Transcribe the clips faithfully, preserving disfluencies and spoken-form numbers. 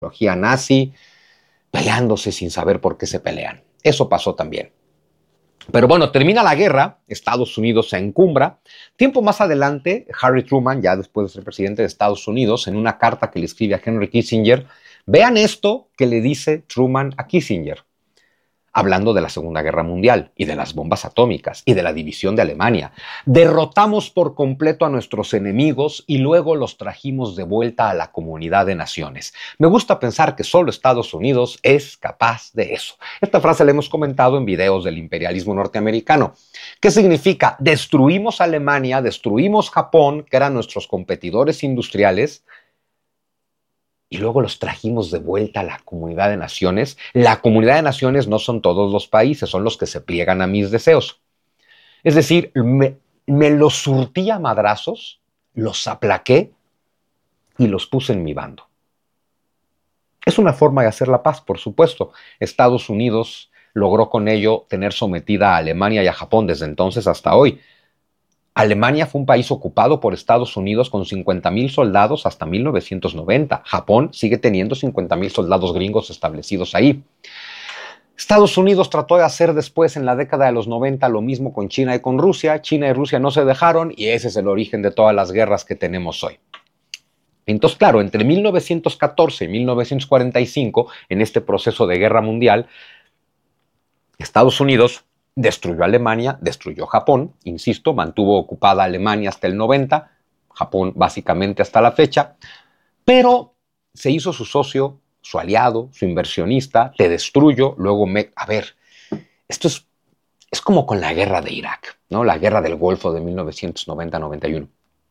ideología nazi, peleándose sin saber por qué se pelean. Eso pasó también. Pero bueno, termina la guerra, Estados Unidos se encumbra. Tiempo más adelante, Harry Truman, ya después de ser presidente de Estados Unidos, en una carta que le escribe a Henry Kissinger, vean esto que le dice Truman a Kissinger, hablando de la Segunda Guerra Mundial y de las bombas atómicas y de la división de Alemania. Derrotamos por completo a nuestros enemigos y luego los trajimos de vuelta a la comunidad de naciones. Me gusta pensar que solo Estados Unidos es capaz de eso. Esta frase la hemos comentado en videos del imperialismo norteamericano. ¿Qué significa? Destruimos Alemania, destruimos Japón, que eran nuestros competidores industriales, y luego los trajimos de vuelta a la comunidad de naciones. La comunidad de naciones no son todos los países, son los que se pliegan a mis deseos. Es decir, me, me los surtí a madrazos, los aplaqué y los puse en mi bando. Es una forma de hacer la paz, por supuesto. Estados Unidos logró con ello tener sometida a Alemania y a Japón desde entonces hasta hoy. Alemania fue un país ocupado por Estados Unidos con cincuenta mil soldados hasta mil novecientos noventa. Japón sigue teniendo cincuenta mil soldados gringos establecidos ahí. Estados Unidos trató de hacer después, en la década de los noventa, lo mismo con China y con Rusia. China y Rusia no se dejaron y ese es el origen de todas las guerras que tenemos hoy. Entonces, claro, entre mil novecientos catorce y mil novecientos cuarenta y cinco, en este proceso de guerra mundial, Estados Unidos destruyó Alemania, destruyó Japón, insisto, mantuvo ocupada Alemania hasta el noventa, Japón básicamente hasta la fecha, pero se hizo su socio, su aliado, su inversionista, te destruyo, luego me... A ver, esto es, es como con la guerra de Irak, ¿no? La guerra del Golfo de mil novecientos noventa noventa y uno.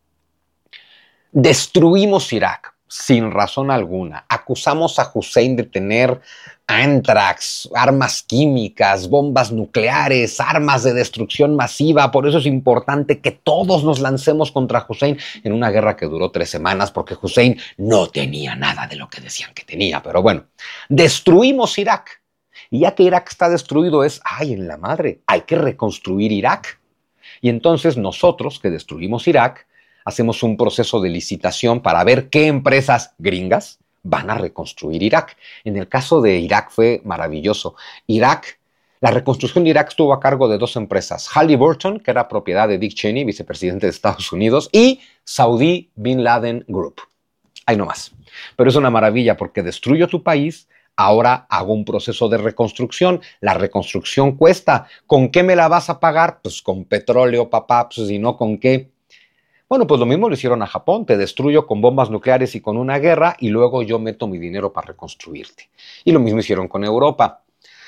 Destruimos Irak sin razón alguna. Acusamos a Hussein de tener anthrax, armas químicas, bombas nucleares, armas de destrucción masiva. Por eso es importante que todos nos lancemos contra Hussein en una guerra que duró tres semanas, porque Hussein no tenía nada de lo que decían que tenía. Pero bueno, destruimos Irak. Y ya que Irak está destruido es, ay, en la madre, hay que reconstruir Irak. Y entonces nosotros que destruimos Irak, hacemos un proceso de licitación para ver qué empresas gringas van a reconstruir Irak. En el caso de Irak fue maravilloso. Irak, la reconstrucción de Irak estuvo a cargo de dos empresas, Halliburton, que era propiedad de Dick Cheney, vicepresidente de Estados Unidos, y Saudi Bin Laden Group. Ahí nomás. Pero es una maravilla porque destruyo tu país, ahora hago un proceso de reconstrucción. La reconstrucción cuesta. ¿Con qué me la vas a pagar? Pues con petróleo, papá, pues si no, ¿con qué? Bueno, pues lo mismo lo hicieron a Japón, te destruyo con bombas nucleares y con una guerra y luego yo meto mi dinero para reconstruirte. Y lo mismo hicieron con Europa.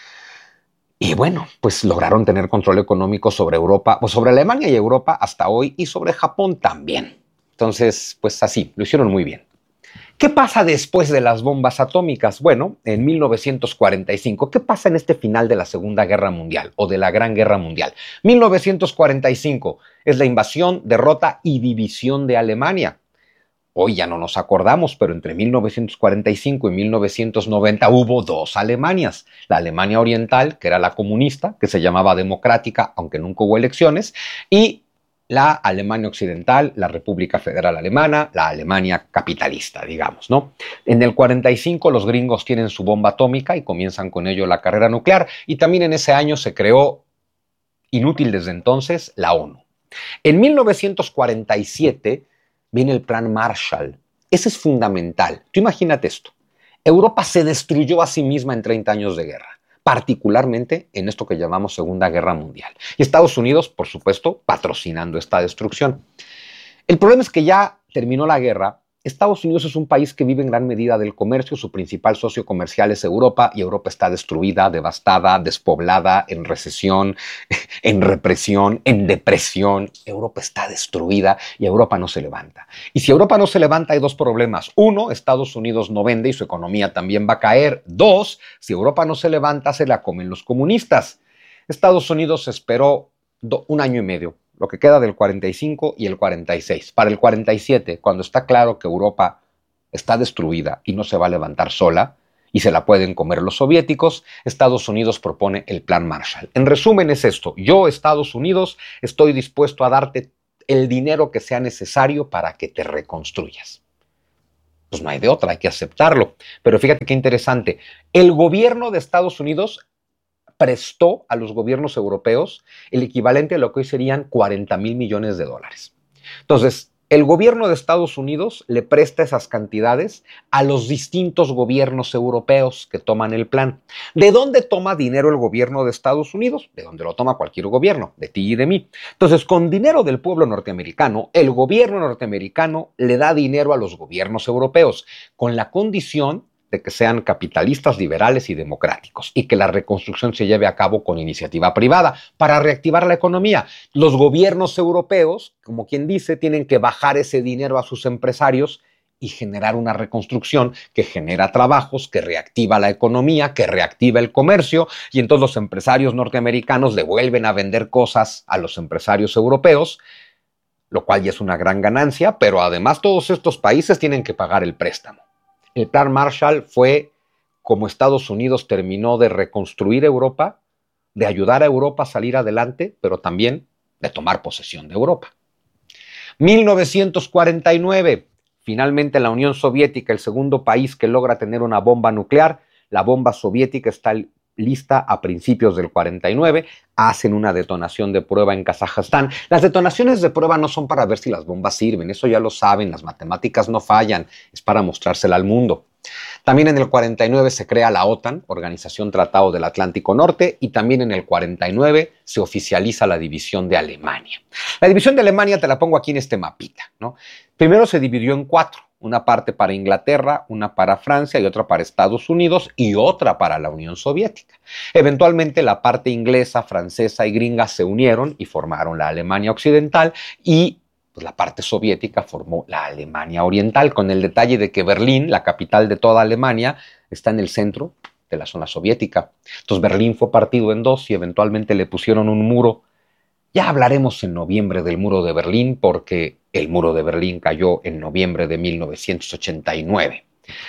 Y bueno, pues lograron tener control económico sobre Europa, o sobre Alemania y Europa hasta hoy y sobre Japón también. Entonces, pues así, lo hicieron muy bien. ¿Qué pasa después de las bombas atómicas? Bueno, en mil novecientos cuarenta y cinco, ¿qué pasa en este final de la Segunda Guerra Mundial o de la Gran Guerra Mundial? mil novecientos cuarenta y cinco es la invasión, derrota y división de Alemania. Hoy ya no nos acordamos, pero entre mil novecientos cuarenta y cinco y mil novecientos noventa hubo dos Alemanias. La Alemania Oriental, que era la comunista, que se llamaba democrática, aunque nunca hubo elecciones, y la Alemania Occidental, la República Federal Alemana, la Alemania capitalista, digamos, ¿no? En el cuarenta y cinco los gringos tienen su bomba atómica y comienzan con ello la carrera nuclear, y también en ese año se creó, inútil desde entonces, la ONU. En mil novecientos cuarenta y siete viene el Plan Marshall. Ese es fundamental. Tú imagínate esto. Europa se destruyó a sí misma en treinta años de guerra, particularmente en esto que llamamos Segunda Guerra Mundial. Y Estados Unidos, por supuesto, patrocinando esta destrucción. El problema es que ya terminó la guerra. Estados Unidos es un país que vive en gran medida del comercio, su principal socio comercial es Europa y Europa está destruida, devastada, despoblada, en recesión, en represión, en depresión. Europa está destruida y Europa no se levanta. Y si Europa no se levanta hay dos problemas. Uno, Estados Unidos no vende y su economía también va a caer. Dos, si Europa no se levanta se la comen los comunistas. Estados Unidos esperó un año y medio, lo que queda del cuarenta y cinco y el cuarenta y seis. Para el cuarenta y siete, cuando está claro que Europa está destruida y no se va a levantar sola, y se la pueden comer los soviéticos, Estados Unidos propone el Plan Marshall. En resumen es esto: yo, Estados Unidos, estoy dispuesto a darte el dinero que sea necesario para que te reconstruyas. pues no hay de otra, hay que aceptarlo. Pero fíjate qué interesante, el gobierno de Estados Unidos prestó a los gobiernos europeos el equivalente a lo que hoy serían cuarenta mil millones de dólares. Entonces, el gobierno de Estados Unidos le presta esas cantidades a los distintos gobiernos europeos que toman el plan. ¿De dónde toma dinero el gobierno de Estados Unidos? De donde lo toma cualquier gobierno, de ti y de mí. Entonces, con dinero del pueblo norteamericano, el gobierno norteamericano le da dinero a los gobiernos europeos, con la condición de que sean capitalistas, liberales y democráticos, y que la reconstrucción se lleve a cabo con iniciativa privada para reactivar la economía. Los gobiernos europeos, como quien dice, tienen que bajar ese dinero a sus empresarios y generar una reconstrucción que genera trabajos, que reactiva la economía, que reactiva el comercio, y entonces los empresarios norteamericanos le vuelven a vender cosas a los empresarios europeos, lo cual ya es una gran ganancia, pero además todos estos países tienen que pagar el préstamo. El Plan Marshall fue como Estados Unidos terminó de reconstruir Europa, de ayudar a Europa a salir adelante, pero también de tomar posesión de Europa. mil novecientos cuarenta y nueve, finalmente la Unión Soviética, el segundo país que logra tener una bomba nuclear. La bomba soviética está lista a principios del cuarenta y nueve, hacen una detonación de prueba en Kazajstán. Las detonaciones de prueba no son para ver si las bombas sirven, eso ya lo saben, las matemáticas no fallan, es para mostrársela al mundo. También en el cuarenta y nueve se crea la OTAN, Organización Tratado del Atlántico Norte, y también en el cuarenta y nueve se oficializa la división de Alemania. La división de Alemania te la pongo aquí en este mapita, ¿no? Primero se dividió en cuatro, una parte para Inglaterra, una para Francia y otra para Estados Unidos y otra para la Unión Soviética. Eventualmente la parte inglesa, francesa y gringa se unieron y formaron la Alemania Occidental, y pues la parte soviética formó la Alemania Oriental, con el detalle de que Berlín, la capital de toda Alemania, está en el centro de la zona soviética. Entonces Berlín fue partido en dos y eventualmente le pusieron un muro. Ya hablaremos en noviembre del muro de Berlín, porque el muro de Berlín cayó en noviembre de mil novecientos ochenta y nueve.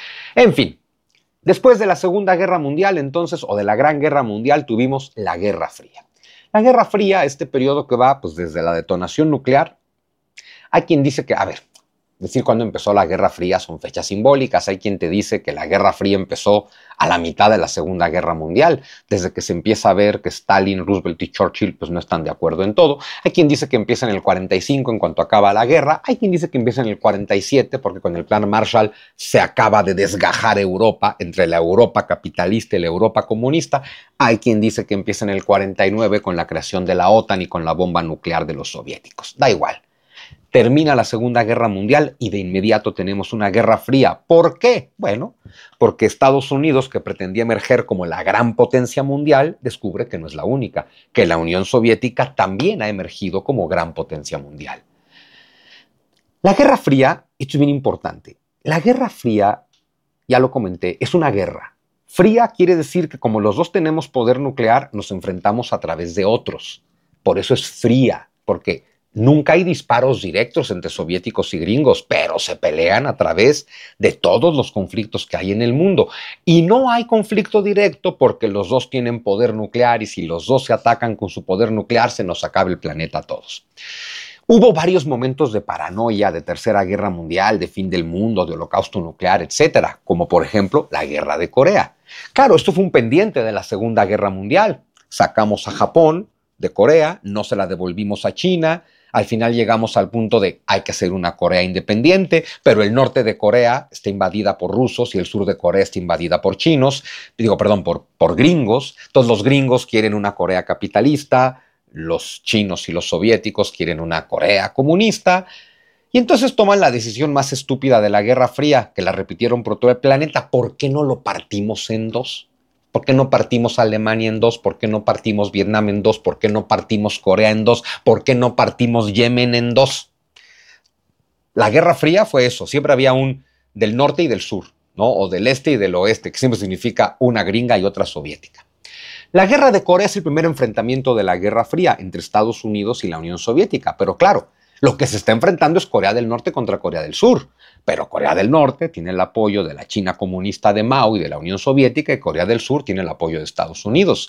En fin, después de la Segunda Guerra Mundial, entonces, o de la Gran Guerra Mundial, tuvimos la Guerra Fría. La Guerra Fría, este periodo que va pues, desde la detonación nuclear. Hay quien dice que, a ver, decir cuándo empezó la Guerra Fría son fechas simbólicas. Hay quien te dice que la Guerra Fría empezó a la mitad de la Segunda Guerra Mundial, desde que se empieza a ver que Stalin, Roosevelt y Churchill pues, no están de acuerdo en todo. Hay quien dice que empieza en el cuarenta y cinco, en cuanto acaba la guerra. Hay quien dice que empieza en el cuarenta y siete, porque con el Plan Marshall se acaba de desgajar Europa entre la Europa capitalista y la Europa comunista. Hay quien dice que empieza en el cuarenta y nueve con la creación de la OTAN y con la bomba nuclear de los soviéticos. Da igual. Termina la Segunda Guerra Mundial y de inmediato tenemos una Guerra Fría. ¿Por qué? Bueno, porque Estados Unidos, que pretendía emerger como la gran potencia mundial, descubre que no es la única, que la Unión Soviética también ha emergido como gran potencia mundial. La Guerra Fría, esto es bien importante, la Guerra Fría, ya lo comenté, es una guerra. Fría quiere decir que como los dos tenemos poder nuclear, nos enfrentamos a través de otros. Por eso es fría, porque nunca hay disparos directos entre soviéticos y gringos, pero se pelean a través de todos los conflictos que hay en el mundo. Y no hay conflicto directo porque los dos tienen poder nuclear, y si los dos se atacan con su poder nuclear, se nos acaba el planeta a todos. Hubo varios momentos de paranoia, de Tercera Guerra Mundial, de fin del mundo, de holocausto nuclear, etcétera, como por ejemplo la Guerra de Corea. Claro, esto fue un pendiente de la Segunda Guerra Mundial. Sacamos a Japón de Corea, no se la devolvimos a China. Al final llegamos al punto de hay que hacer una Corea independiente, pero el norte de Corea está invadida por rusos y el sur de Corea está invadida por chinos, digo, perdón, por, por gringos. Todos los gringos quieren una Corea capitalista, los chinos y los soviéticos quieren una Corea comunista, y entonces toman la decisión más estúpida de la Guerra Fría, que la repitieron por todo el planeta. ¿Por qué no lo partimos en dos? ¿Por qué no partimos Alemania en dos? ¿Por qué no partimos Vietnam en dos? ¿Por qué no partimos Corea en dos? ¿Por qué no partimos Yemen en dos? La Guerra Fría fue eso. Siempre había un del norte y del sur, ¿no? O del este y del oeste, que siempre significa una gringa y otra soviética. La Guerra de Corea es el primer enfrentamiento de la Guerra Fría entre Estados Unidos y la Unión Soviética. Pero claro, lo que se está enfrentando es Corea del Norte contra Corea del Sur. Pero Corea del Norte tiene el apoyo de la China comunista de Mao y de la Unión Soviética, y Corea del Sur tiene el apoyo de Estados Unidos.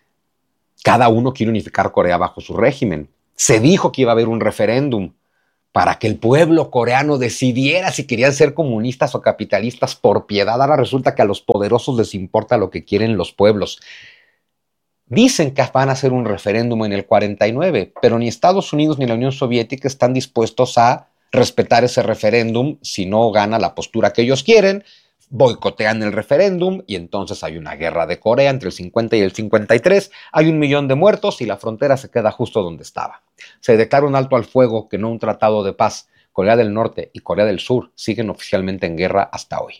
Cada uno quiere unificar Corea bajo su régimen. Se dijo que iba a haber un referéndum para que el pueblo coreano decidiera si querían ser comunistas o capitalistas por piedad. Ahora resulta que a los poderosos les importa lo que quieren los pueblos. Dicen que van a hacer un referéndum en el cuarenta y nueve, pero ni Estados Unidos ni la Unión Soviética están dispuestos a respetar ese referéndum si no gana la postura que ellos quieren. Boicotean el referéndum y entonces hay una guerra de Corea entre el cincuenta y el cincuenta y tres, hay un millón de muertos y la frontera se queda justo donde estaba. Se declara un alto al fuego, que no un tratado de paz. Corea del Norte y Corea del Sur siguen oficialmente en guerra hasta hoy.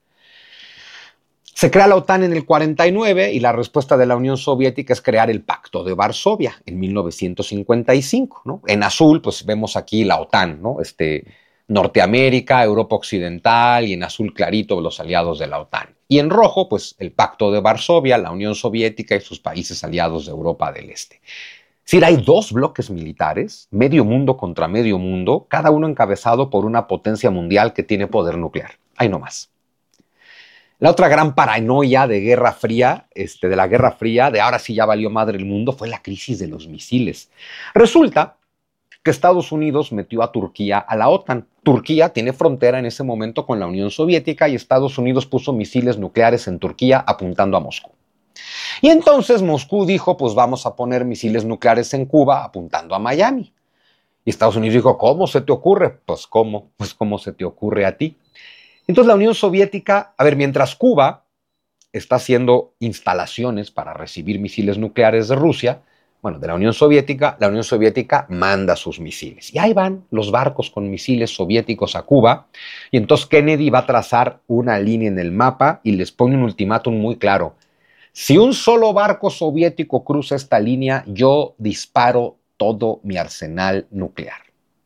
Se crea la OTAN en el cuarenta y nueve y la respuesta de la Unión Soviética es crear el Pacto de Varsovia en mil novecientos cincuenta y cinco, ¿no? En azul, pues vemos aquí la OTAN, ¿no? Este, Norteamérica, Europa Occidental, y en azul clarito los aliados de la OTAN. Y en rojo, pues el Pacto de Varsovia, la Unión Soviética y sus países aliados de Europa del Este. Es decir, hay dos bloques militares, medio mundo contra medio mundo, cada uno encabezado por una potencia mundial que tiene poder nuclear. Ahí no más. La otra gran paranoia de Guerra Fría, este, de la Guerra Fría, de ahora sí ya valió madre el mundo, fue la crisis de los misiles. Resulta que Estados Unidos metió a Turquía a la OTAN. Turquía tiene frontera en ese momento con la Unión Soviética y Estados Unidos puso misiles nucleares en Turquía apuntando a Moscú. Y entonces Moscú dijo, pues vamos a poner misiles nucleares en Cuba apuntando a Miami. Y Estados Unidos dijo, ¿cómo se te ocurre? Pues ¿cómo? Pues ¿cómo se te ocurre a ti? Entonces la Unión Soviética, a ver, mientras Cuba está haciendo instalaciones para recibir misiles nucleares de Rusia, bueno, de la Unión Soviética, la Unión Soviética manda sus misiles. Y ahí van los barcos con misiles soviéticos a Cuba. Y entonces Kennedy va a trazar una línea en el mapa y les pone un ultimátum muy claro. Si un solo barco soviético cruza esta línea, yo disparo todo mi arsenal nuclear.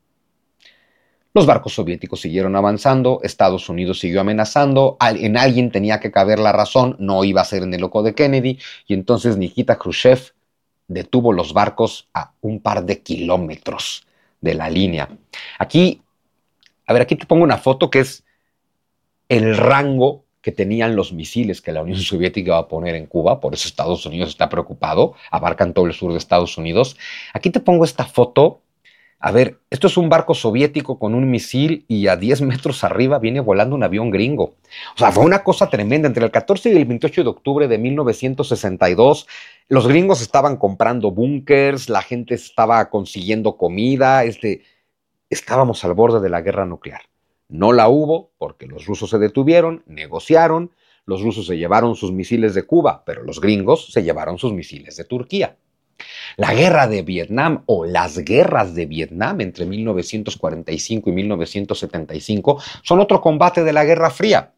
Los barcos soviéticos siguieron avanzando, Estados Unidos siguió amenazando, en alguien tenía que caber la razón, no iba a ser en el loco de Kennedy, y entonces Nikita Khrushchev detuvo los barcos a un par de kilómetros de la línea. Aquí, a ver, aquí te pongo una foto que es el rango que tenían los misiles que la Unión Soviética va a poner en Cuba, por eso Estados Unidos está preocupado, abarcan todo el sur de Estados Unidos. Aquí te pongo esta foto. A ver, esto es un barco soviético con un misil y a diez metros arriba viene volando un avión gringo. O sea, fue una cosa tremenda. Entre el catorce y el veintiocho de octubre de mil novecientos sesenta y dos, los gringos estaban comprando búnkers, la gente estaba consiguiendo comida, este, estábamos al borde de la guerra nuclear. No la hubo porque los rusos se detuvieron, negociaron, los rusos se llevaron sus misiles de Cuba, pero los gringos se llevaron sus misiles de Turquía. La guerra de Vietnam o las guerras de Vietnam entre mil novecientos cuarenta y cinco y mil novecientos setenta y cinco son otro combate de la Guerra Fría.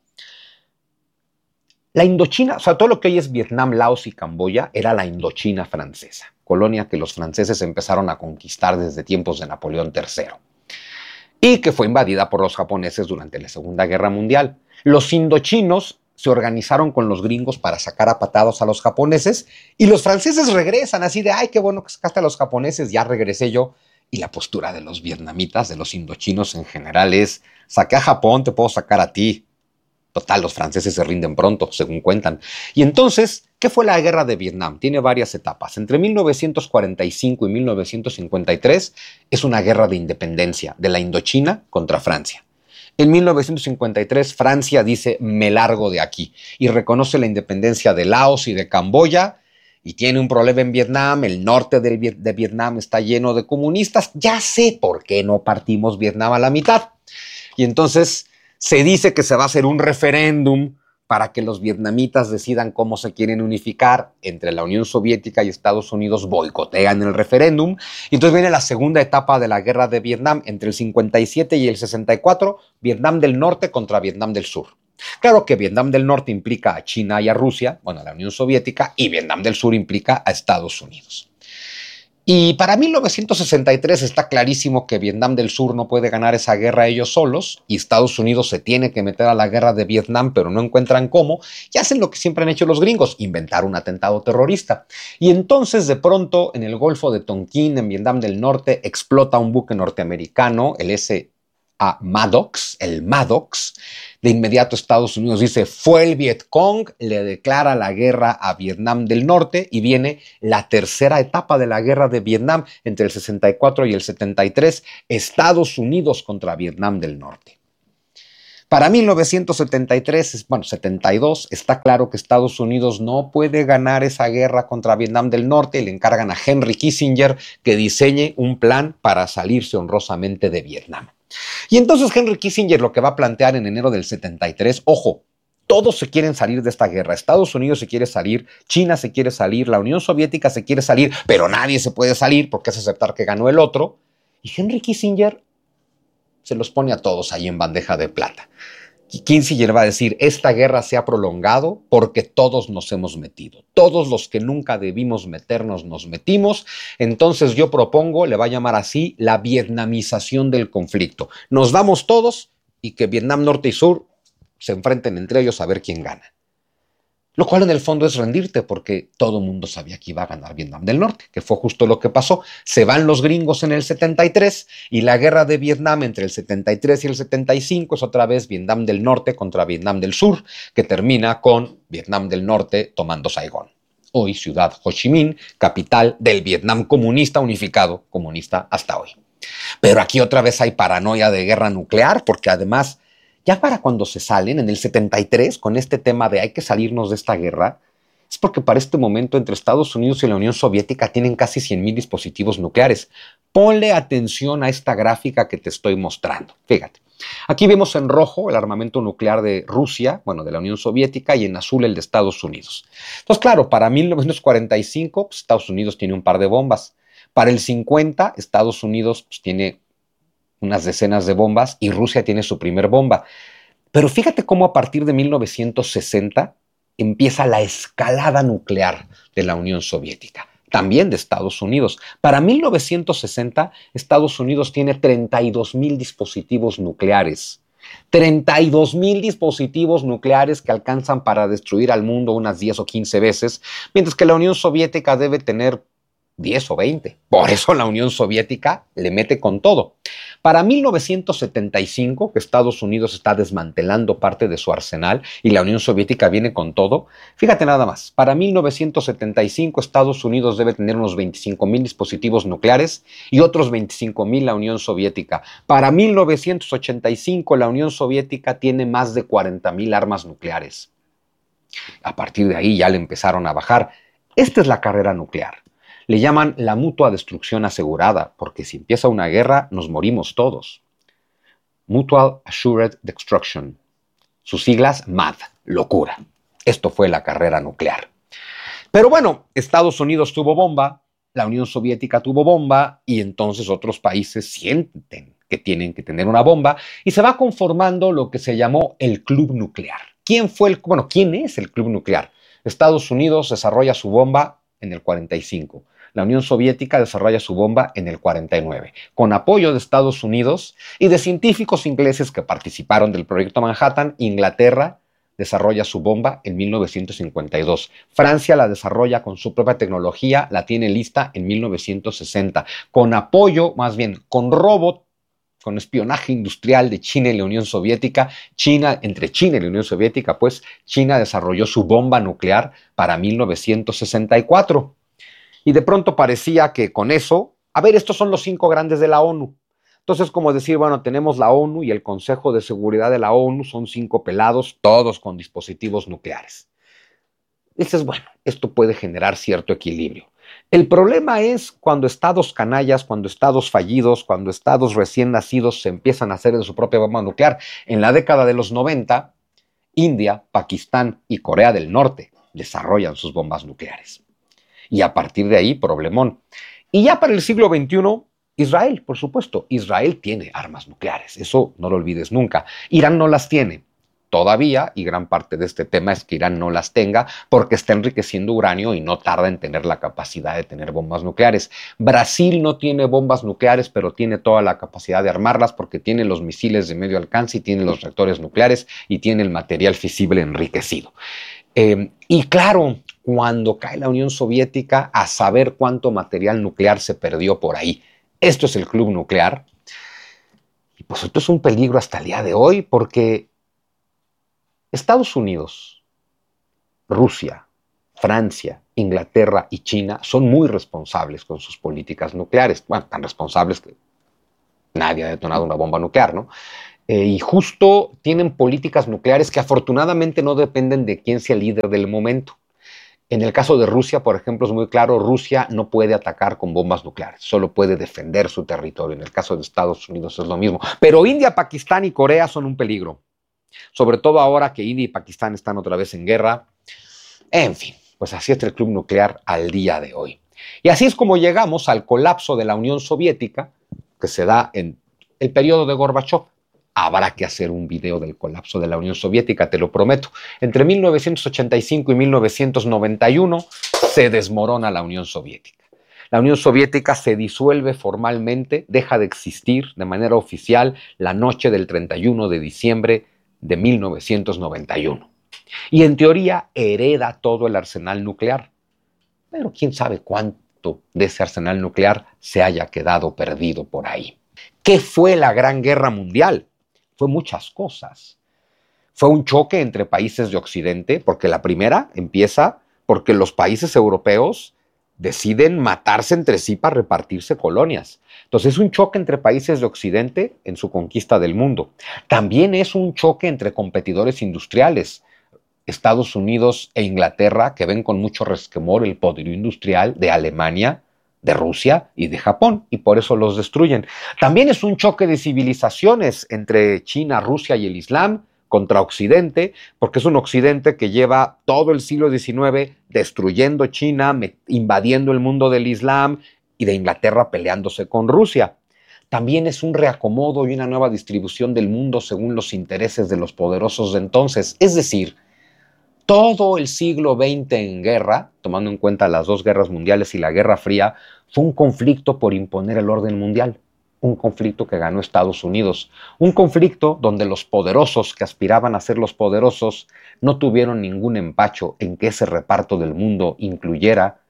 La Indochina, o sea, todo lo que hoy es Vietnam, Laos y Camboya era la Indochina francesa, colonia que los franceses empezaron a conquistar desde tiempos de Napoleón tercero y que fue invadida por los japoneses durante la Segunda Guerra Mundial. Los indochinos se organizaron con los gringos para sacar a patados a los japoneses y los franceses regresan así de, ay, qué bueno que sacaste a los japoneses, ya regresé yo. Y la postura de los vietnamitas, de los indochinos en general es, saqué a Japón, te puedo sacar a ti. Total, los franceses se rinden pronto, según cuentan. Y entonces, ¿qué fue la guerra de Vietnam? Tiene varias etapas. Entre mil novecientos cuarenta y cinco y mil novecientos cincuenta y tres es una guerra de independencia de la Indochina contra Francia. En mil novecientos cincuenta y tres, Francia dice, me largo de aquí, y reconoce la independencia de Laos y de Camboya, y tiene un problema en Vietnam, el norte de Vietnam está lleno de comunistas, ya sé por qué no partimos Vietnam a la mitad. Y entonces se dice que se va a hacer un referéndum para que los vietnamitas decidan cómo se quieren unificar. Entre la Unión Soviética y Estados Unidos boicotean el referéndum. Y entonces viene la segunda etapa de la guerra de Vietnam, entre el cincuenta y siete y el sesenta y cuatro, Vietnam del Norte contra Vietnam del Sur. Claro que Vietnam del Norte implica a China y a Rusia, bueno, a la Unión Soviética, y Vietnam del Sur implica a Estados Unidos. Y para mil novecientos sesenta y tres está clarísimo que Vietnam del Sur no puede ganar esa guerra ellos solos y Estados Unidos se tiene que meter a la guerra de Vietnam, pero no encuentran cómo, y hacen lo que siempre han hecho los gringos, inventar un atentado terrorista. Y entonces de pronto en el Golfo de Tonkin, en Vietnam del Norte, explota un buque norteamericano, el S a Maddox, el Maddox. De inmediato Estados Unidos dice, fue el Vietcong, le declara la guerra a Vietnam del Norte y viene la tercera etapa de la guerra de Vietnam entre el sesenta y cuatro y el setenta y tres, Estados Unidos contra Vietnam del Norte. Para mil novecientos setenta y tres, bueno, setenta y dos, está claro que Estados Unidos no puede ganar esa guerra contra Vietnam del Norte y le encargan a Henry Kissinger que diseñe un plan para salirse honrosamente de Vietnam. Y entonces Henry Kissinger lo que va a plantear en enero del setenta y tres, ojo, todos se quieren salir de esta guerra, Estados Unidos se quiere salir, China se quiere salir, la Unión Soviética se quiere salir, pero nadie se puede salir porque es aceptar que ganó el otro. Y Henry Kissinger se los pone a todos ahí en bandeja de plata. Kissinger va a decir, esta guerra se ha prolongado porque todos nos hemos metido. Todos los que nunca debimos meternos nos metimos. Entonces yo propongo, le va a llamar así, la vietnamización del conflicto. Nos vamos todos y que Vietnam Norte y Sur se enfrenten entre ellos a ver quién gana. Lo cual en el fondo es rendirte porque todo el mundo sabía que iba a ganar Vietnam del Norte, que fue justo lo que pasó. Se van los gringos en el setenta y tres y la guerra de Vietnam entre el setenta y tres y el setenta y cinco es otra vez Vietnam del Norte contra Vietnam del Sur, que termina con Vietnam del Norte tomando Saigón. Hoy ciudad Ho Chi Minh, capital del Vietnam comunista unificado, comunista hasta hoy. Pero aquí otra vez hay paranoia de guerra nuclear porque además... Ya para cuando se salen, en el setenta y tres, con este tema de hay que salirnos de esta guerra, es porque para este momento entre Estados Unidos y la Unión Soviética tienen casi cien mil dispositivos nucleares. Ponle atención a esta gráfica que te estoy mostrando. Fíjate, aquí vemos en rojo el armamento nuclear de Rusia, bueno, de la Unión Soviética, y en azul el de Estados Unidos. Entonces, claro, para mil novecientos cuarenta y cinco, pues, Estados Unidos tiene un par de bombas. Para el cincuenta, Estados Unidos pues, tiene unas decenas de bombas y Rusia tiene su primer bomba. Pero fíjate cómo a partir de mil novecientos sesenta empieza la escalada nuclear de la Unión Soviética, también de Estados Unidos. Para mil novecientos sesenta, Estados Unidos tiene treinta y dos mil dispositivos nucleares. treinta y dos mil dispositivos nucleares que alcanzan para destruir al mundo unas diez o quince veces, mientras que la Unión Soviética debe tener diez o veinte. Por eso la Unión Soviética le mete con todo. Para mil novecientos setenta y cinco, que Estados Unidos está desmantelando parte de su arsenal y la Unión Soviética viene con todo, fíjate nada más, para mil novecientos setenta y cinco Estados Unidos debe tener unos veinticinco mil dispositivos nucleares y otros veinticinco mil la Unión Soviética. Para mil novecientos ochenta y cinco la Unión Soviética tiene más de cuarenta mil armas nucleares. A partir de ahí ya le empezaron a bajar. Esta es la carrera nuclear. Le llaman la mutua destrucción asegurada, porque si empieza una guerra, nos morimos todos. Mutual Assured Destruction. Sus siglas M A D, locura. Esto fue la carrera nuclear. Pero bueno, Estados Unidos tuvo bomba, la Unión Soviética tuvo bomba, y entonces otros países sienten que tienen que tener una bomba, y se va conformando lo que se llamó el Club Nuclear. ¿Quién fue el, bueno, quién es el Club Nuclear? Estados Unidos desarrolla su bomba en el cuarenta y cinco. La Unión Soviética desarrolla su bomba en el cuarenta y nueve, con apoyo de Estados Unidos y de científicos ingleses que participaron del proyecto Manhattan. Inglaterra desarrolla su bomba en mil novecientos cincuenta y dos. Francia la desarrolla con su propia tecnología, la tiene lista en mil novecientos sesenta, con apoyo, más bien, con robot, con espionaje industrial de China y la Unión Soviética. China, entre China y la Unión Soviética, pues, China desarrolló su bomba nuclear para mil novecientos sesenta y cuatro. Y de pronto parecía que con eso, a ver, estos son los cinco grandes de la ONU. Entonces, como decir, bueno, tenemos la ONU y el Consejo de Seguridad de la ONU, son cinco pelados, todos con dispositivos nucleares. Dices, bueno, esto puede generar cierto equilibrio. El problema es cuando estados canallas, cuando estados fallidos, cuando estados recién nacidos se empiezan a hacer de su propia bomba nuclear. En la década de los noventa, India, Pakistán y Corea del Norte desarrollan sus bombas nucleares. Y a partir de ahí, problemón. Y ya para el siglo veintiuno, Israel, por supuesto. Israel tiene armas nucleares, eso no lo olvides nunca. Irán no las tiene todavía, y gran parte de este tema es que Irán no las tenga porque está enriqueciendo uranio y no tarda en tener la capacidad de tener bombas nucleares. Brasil no tiene bombas nucleares, pero tiene toda la capacidad de armarlas porque tiene los misiles de medio alcance y tiene los reactores nucleares y tiene el material fisible enriquecido. Eh, y claro, cuando cae la Unión Soviética, a saber cuánto material nuclear se perdió por ahí. Esto es el Club Nuclear. Y pues esto es un peligro hasta el día de hoy porque Estados Unidos, Rusia, Francia, Inglaterra y China son muy responsables con sus políticas nucleares. Bueno, tan responsables que nadie ha detonado una bomba nuclear, ¿no? Eh, y justo tienen políticas nucleares que afortunadamente no dependen de quién sea el líder del momento. En el caso de Rusia, por ejemplo, es muy claro, Rusia no puede atacar con bombas nucleares, solo puede defender su territorio. En el caso de Estados Unidos es lo mismo. Pero India, Pakistán y Corea son un peligro, sobre todo ahora que India y Pakistán están otra vez en guerra. En fin, pues así está el club nuclear al día de hoy. Y así es como llegamos al colapso de la Unión Soviética, que se da en el periodo de Gorbachev. Habrá que hacer un video del colapso de la Unión Soviética, te lo prometo. Entre mil novecientos ochenta y cinco y mil novecientos noventa y uno se desmorona la Unión Soviética. La Unión Soviética se disuelve formalmente, deja de existir de manera oficial la noche del treinta y uno de diciembre de mil novecientos noventa y uno. Y en teoría hereda todo el arsenal nuclear. Pero quién sabe cuánto de ese arsenal nuclear se haya quedado perdido por ahí. ¿Qué fue la Gran Guerra Mundial? Fue muchas cosas. Fue un choque entre países de Occidente, porque la primera empieza porque los países europeos deciden matarse entre sí para repartirse colonias. Entonces es un choque entre países de Occidente en su conquista del mundo. También es un choque entre competidores industriales, Estados Unidos e Inglaterra, que ven con mucho resquemor el poderío industrial de Alemania, de Rusia y de Japón, y por eso los destruyen. También es un choque de civilizaciones entre China, Rusia y el Islam contra Occidente, porque es un Occidente que lleva todo el siglo diecinueve destruyendo China, invadiendo el mundo del Islam, y de Inglaterra peleándose con Rusia. También es un reacomodo y una nueva distribución del mundo según los intereses de los poderosos de entonces. Es decir, todo el siglo veinte en guerra, tomando en cuenta las dos guerras mundiales y la Guerra Fría, fue un conflicto por imponer el orden mundial, un conflicto que ganó Estados Unidos, un conflicto donde los poderosos que aspiraban a ser los poderosos no tuvieron ningún empacho en que ese reparto del mundo incluyera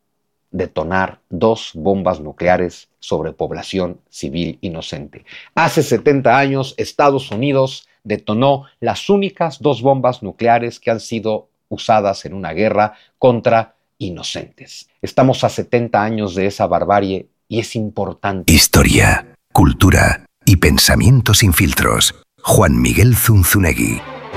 detonar dos bombas nucleares sobre población civil inocente. Hace setenta años, Estados Unidos detonó las únicas dos bombas nucleares que han sido usadas en una guerra contra inocentes. Estamos a setenta años de esa barbarie y es importante. Historia, cultura y pensamiento sin filtros. Juan Miguel Zunzunegui.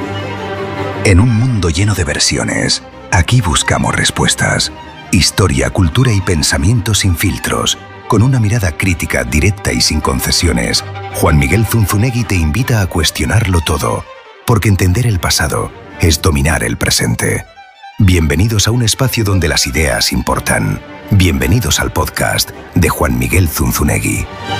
En un mundo lleno de versiones, aquí buscamos respuestas. Historia, cultura y pensamiento sin filtros. Con una mirada crítica, directa y sin concesiones, Juan Miguel Zunzunegui te invita a cuestionarlo todo, porque entender el pasado es dominar el presente. Bienvenidos a un espacio donde las ideas importan. Bienvenidos al podcast de Juan Miguel Zunzunegui.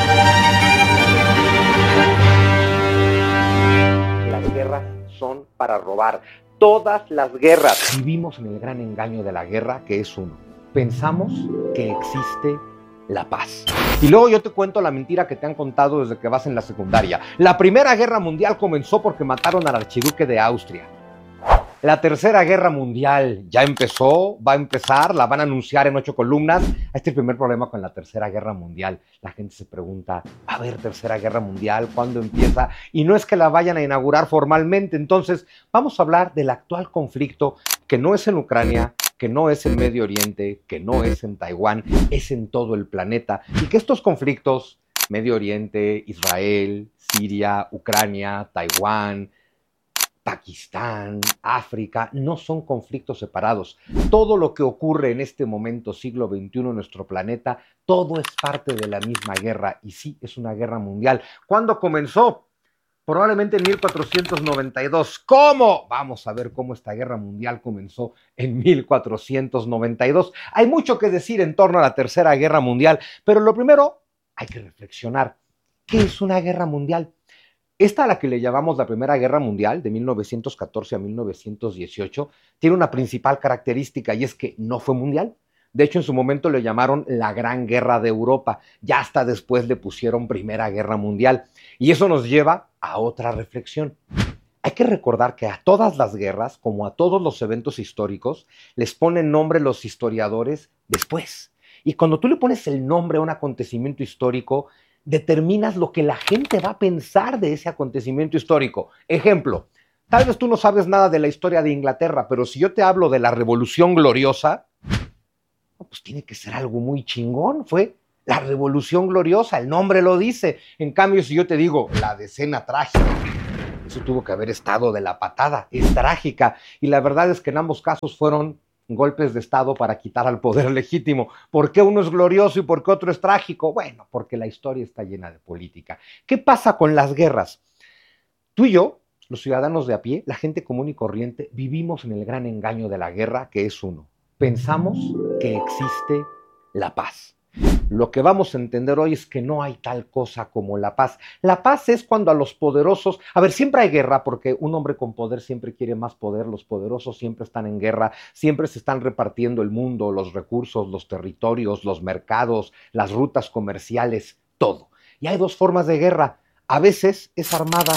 Las guerras son para robar. Todas las guerras. Vivimos en el gran engaño de la guerra, que es uno. Pensamos que existe la paz. Y luego yo te cuento la mentira que te han contado desde que vas en la secundaria. La Primera Guerra Mundial comenzó porque mataron al archiduque de Austria. La Tercera Guerra Mundial ya empezó, va a empezar, la van a anunciar en ocho columnas. Este es el primer problema con la Tercera Guerra Mundial. La gente se pregunta, ¿va a haber Tercera Guerra Mundial? ¿Cuándo empieza? Y no es que la vayan a inaugurar formalmente. Entonces, vamos a hablar del actual conflicto que no es en Ucrania, que no es en Medio Oriente, que no es en Taiwán, es en todo el planeta. Y que estos conflictos, Medio Oriente, Israel, Siria, Ucrania, Taiwán, Pakistán, África, no son conflictos separados. Todo lo que ocurre en este momento, siglo veintiuno, en nuestro planeta, todo es parte de la misma guerra. Y sí, es una guerra mundial. ¿Cuándo comenzó? Probablemente en mil cuatrocientos noventa y dos. ¿Cómo? Vamos a ver cómo esta guerra mundial comenzó en mil cuatrocientos noventa y dos. Hay mucho que decir en torno a la Tercera Guerra Mundial, pero lo primero hay que reflexionar. ¿Qué es una guerra mundial? Esta, a la que le llamamos la Primera Guerra Mundial, de mil novecientos catorce a mil novecientos dieciocho, tiene una principal característica y es que no fue mundial. De hecho, en su momento le llamaron la Gran Guerra de Europa. Ya hasta después le pusieron Primera Guerra Mundial. Y eso nos lleva a otra reflexión. Hay que recordar que a todas las guerras, como a todos los eventos históricos, les ponen nombre los historiadores después. Y cuando tú le pones el nombre a un acontecimiento histórico, determinas lo que la gente va a pensar de ese acontecimiento histórico. Ejemplo, tal vez tú no sabes nada de la historia de Inglaterra, pero si yo te hablo de la Revolución Gloriosa, pues tiene que ser algo muy chingón. Fue la Revolución Gloriosa, el nombre lo dice. En cambio, si yo te digo la Decena Trágica, eso tuvo que haber estado de la patada, es trágica. Y la verdad es que en ambos casos fueron golpes de Estado para quitar al poder legítimo. ¿Por qué uno es glorioso y por qué otro es trágico? Bueno, porque la historia está llena de política. ¿Qué pasa con las guerras? Tú y yo, los ciudadanos de a pie, la gente común y corriente, vivimos en el gran engaño de la guerra, que es uno. Pensamos que existe la paz. Lo que vamos a entender hoy es que no hay tal cosa como la paz. La paz es cuando a los poderosos... A ver, siempre hay guerra porque un hombre con poder siempre quiere más poder. Los poderosos siempre están en guerra, siempre se están repartiendo el mundo, los recursos, los territorios, los mercados, las rutas comerciales, todo. Y hay dos formas de guerra. A veces es armada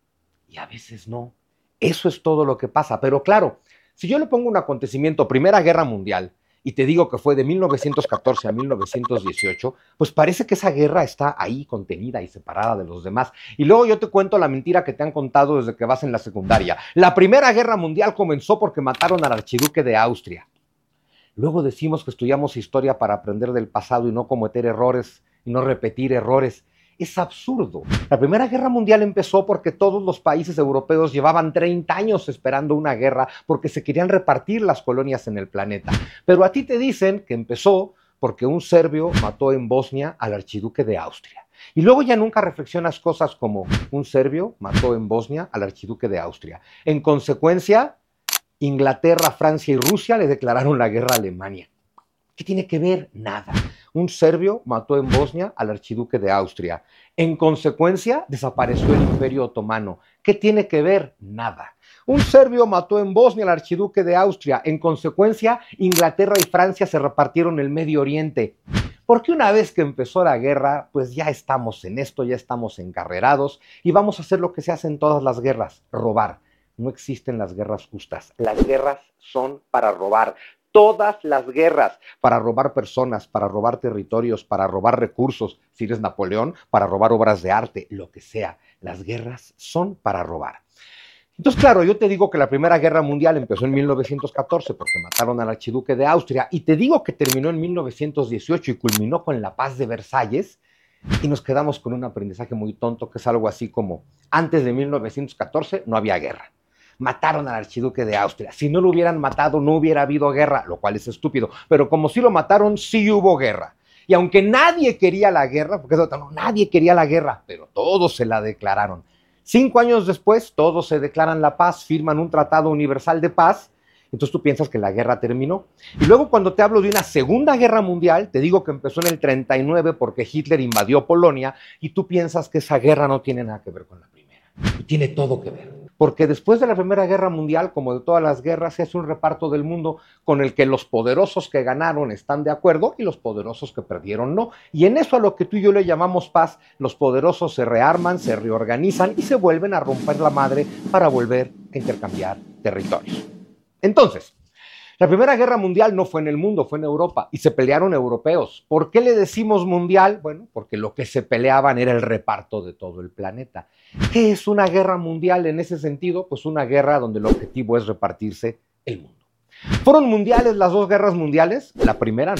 y a veces no. Eso es todo lo que pasa. Pero claro, si yo le pongo un acontecimiento, Primera Guerra Mundial, y te digo que fue de mil novecientos catorce a mil novecientos dieciocho, pues parece que esa guerra está ahí contenida y separada de los demás. Y luego yo te cuento la mentira que te han contado desde que vas en la secundaria. La Primera Guerra Mundial comenzó porque mataron al archiduque de Austria. Luego decimos que estudiamos historia para aprender del pasado y no cometer errores y no repetir errores. Es absurdo. La Primera Guerra Mundial empezó porque todos los países europeos llevaban treinta años esperando una guerra porque se querían repartir las colonias en el planeta. Pero a ti te dicen que empezó porque un serbio mató en Bosnia al archiduque de Austria. Y luego ya nunca reflexionas cosas como un serbio mató en Bosnia al archiduque de Austria. En consecuencia, Inglaterra, Francia y Rusia le declararon la guerra a Alemania. ¿Qué tiene que ver? Nada. Un serbio mató en Bosnia al archiduque de Austria. En consecuencia, desapareció el Imperio Otomano. ¿Qué tiene que ver? Nada. Un serbio mató en Bosnia al archiduque de Austria. En consecuencia, Inglaterra y Francia se repartieron el Medio Oriente. Porque una vez que empezó la guerra, pues ya estamos en esto, ya estamos encarrerados y vamos a hacer lo que se hace en todas las guerras, robar. No existen las guerras justas. Las guerras son para robar. Todas las guerras, para robar personas, para robar territorios, para robar recursos, si eres Napoleón, para robar obras de arte, lo que sea. Las guerras son para robar. Entonces, claro, yo te digo que la Primera Guerra Mundial empezó en mil novecientos catorce porque mataron al archiduque de Austria y te digo que terminó en mil novecientos dieciocho y culminó con la paz de Versalles y nos quedamos con un aprendizaje muy tonto que es algo así como antes de mil novecientos catorce no había guerra. Mataron al archiduque de Austria. Si no lo hubieran matado, no hubiera habido guerra, lo cual es estúpido. Pero como sí lo mataron, sí hubo guerra. Y aunque nadie quería la guerra, porque eso, no, nadie quería la guerra, pero todos se la declararon. Cinco años después, todos se declaran la paz, firman un tratado universal de paz. Entonces tú piensas que la guerra terminó. Y luego cuando te hablo de una segunda guerra mundial, te digo que empezó en el treinta y nueve porque Hitler invadió Polonia y tú piensas que esa guerra no tiene nada que ver con la primera. Y tiene todo que ver. Porque después de la Primera Guerra Mundial, como de todas las guerras, se hace un reparto del mundo con el que los poderosos que ganaron están de acuerdo y los poderosos que perdieron no. Y en eso a lo que tú y yo le llamamos paz, los poderosos se rearman, se reorganizan y se vuelven a romper la madre para volver a intercambiar territorios. Entonces, la Primera Guerra Mundial no fue en el mundo, fue en Europa y se pelearon europeos. ¿Por qué le decimos mundial? Bueno, porque lo que se peleaban era el reparto de todo el planeta. ¿Qué es una guerra mundial en ese sentido? Pues una guerra donde el objetivo es repartirse el mundo. ¿Fueron mundiales las dos guerras mundiales? La primera no.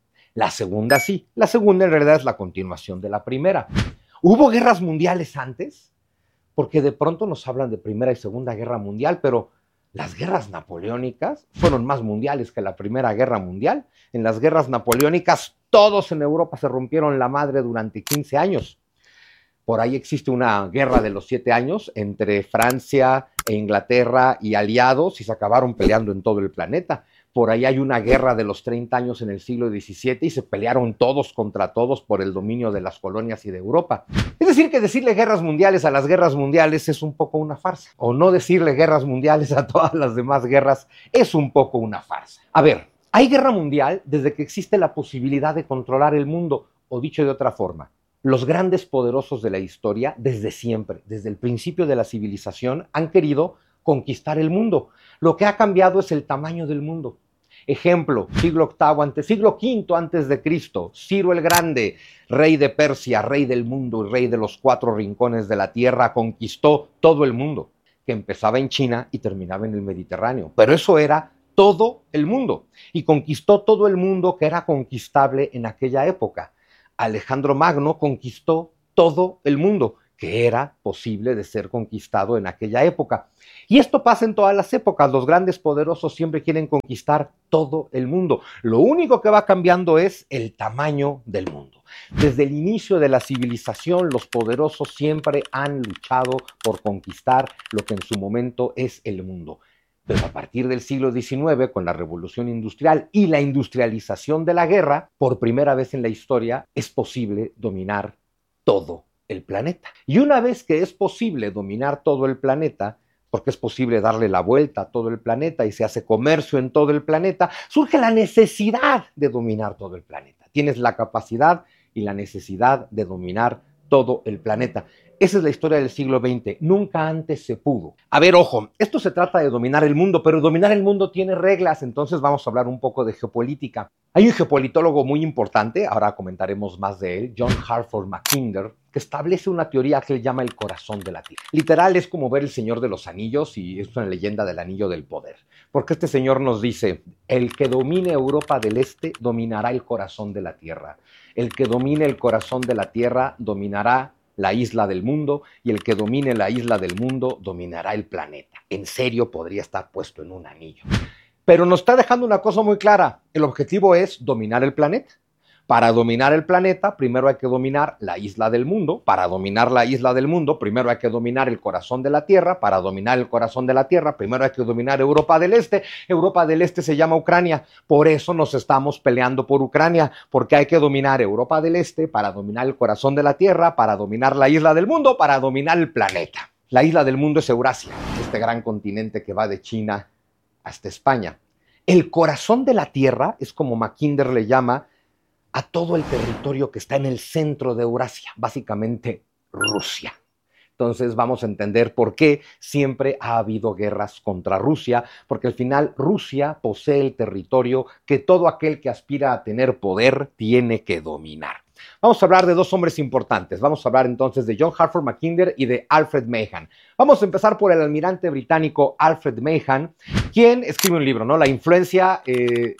La segunda sí. La segunda en realidad es la continuación de la primera. ¿Hubo guerras mundiales antes? Porque de pronto nos hablan de Primera y Segunda Guerra Mundial, pero las guerras napoleónicas fueron más mundiales que la Primera Guerra Mundial. En las guerras napoleónicas todos en Europa se rompieron la madre durante quince años. Por ahí existe una guerra de los siete años entre Francia e Inglaterra y aliados y se acabaron peleando en todo el planeta. Por ahí hay una guerra de los treinta años en el siglo diecisiete y se pelearon todos contra todos por el dominio de las colonias y de Europa. Es decir, que decirle guerras mundiales a las guerras mundiales es un poco una farsa. O no decirle guerras mundiales a todas las demás guerras es un poco una farsa. A ver, hay guerra mundial desde que existe la posibilidad de controlar el mundo, o dicho de otra forma, los grandes poderosos de la historia, desde siempre, desde el principio de la civilización, han querido conquistar el mundo. Lo que ha cambiado es el tamaño del mundo. Ejemplo, siglo octavo, antes, siglo quinto antes de Cristo, Ciro el Grande, rey de Persia, rey del mundo y rey de los cuatro rincones de la tierra, conquistó todo el mundo, que empezaba en China y terminaba en el Mediterráneo. Pero eso era todo el mundo, y conquistó todo el mundo que era conquistable en aquella época. Alejandro Magno conquistó todo el mundo que era posible de ser conquistado en aquella época. Y esto pasa en todas las épocas. Los grandes poderosos siempre quieren conquistar todo el mundo. Lo único que va cambiando es el tamaño del mundo. Desde el inicio de la civilización, los poderosos siempre han luchado por conquistar lo que en su momento es el mundo. Pero a partir del siglo diecinueve, con la revolución industrial y la industrialización de la guerra, por primera vez en la historia es posible dominar todo el planeta. Y una vez que es posible dominar todo el planeta, porque es posible darle la vuelta a todo el planeta y se hace comercio en todo el planeta, surge la necesidad de dominar todo el planeta. Tienes la capacidad y la necesidad de dominar todo el planeta. Esa es la historia del siglo veinte. Nunca antes se pudo. A ver, ojo, esto se trata de dominar el mundo, pero dominar el mundo tiene reglas, entonces vamos a hablar un poco de geopolítica. Hay un geopolitólogo muy importante, ahora comentaremos más de él, John Hartford Mackinder, que establece una teoría que él llama el corazón de la Tierra. Literal, es como ver El Señor de los Anillos y es una leyenda del anillo del poder. Porque este señor nos dice, el que domine Europa del Este dominará el corazón de la Tierra. El que domine el corazón de la Tierra dominará la isla del mundo, y el que domine la isla del mundo dominará el planeta. En serio, podría estar puesto en un anillo. Pero nos está dejando una cosa muy clara. El objetivo es dominar el planeta. Para dominar el planeta, primero hay que dominar la isla del mundo. Para dominar la isla del mundo, primero hay que dominar el corazón de la Tierra. Para dominar el corazón de la Tierra, primero hay que dominar Europa del Este. Europa del Este se llama Ucrania. Por eso nos estamos peleando por Ucrania, porque hay que dominar Europa del Este para dominar el corazón de la Tierra, para dominar la isla del mundo, para dominar el planeta. La isla del mundo es Eurasia, este gran continente que va de China hasta España. El corazón de la Tierra es como Mackinder le llama a todo el territorio que está en el centro de Eurasia, básicamente Rusia. Entonces vamos a entender por qué siempre ha habido guerras contra Rusia, porque al final Rusia posee el territorio que todo aquel que aspira a tener poder tiene que dominar. Vamos a hablar de dos hombres importantes. Vamos a hablar entonces de John Hartford Mackinder y de Alfred Mahan. Vamos a empezar por el almirante británico Alfred Mahan, quien escribe un libro, ¿no? La influencia, eh,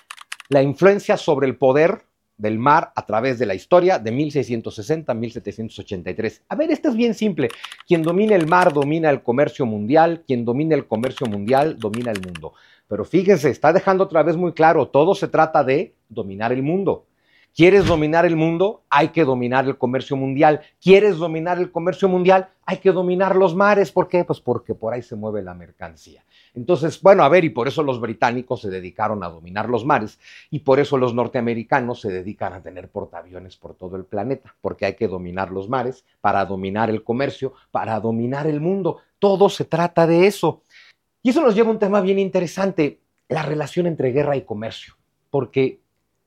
la influencia sobre el poder del mar a través de la historia de mil seiscientos sesenta a mil setecientos ochenta y tres. A ver, esto es bien simple. Quien domina el mar domina el comercio mundial, quien domina el comercio mundial domina el mundo. Pero fíjense, está dejando otra vez muy claro, todo se trata de dominar el mundo. ¿Quieres dominar el mundo? Hay que dominar el comercio mundial. ¿Quieres dominar el comercio mundial? Hay que dominar los mares. ¿Por qué? Pues porque por ahí se mueve la mercancía. Entonces, bueno, a ver, y por eso los británicos se dedicaron a dominar los mares y por eso los norteamericanos se dedican a tener portaaviones por todo el planeta, porque hay que dominar los mares para dominar el comercio, para dominar el mundo. Todo se trata de eso. Y eso nos lleva a un tema bien interesante, la relación entre guerra y comercio, porque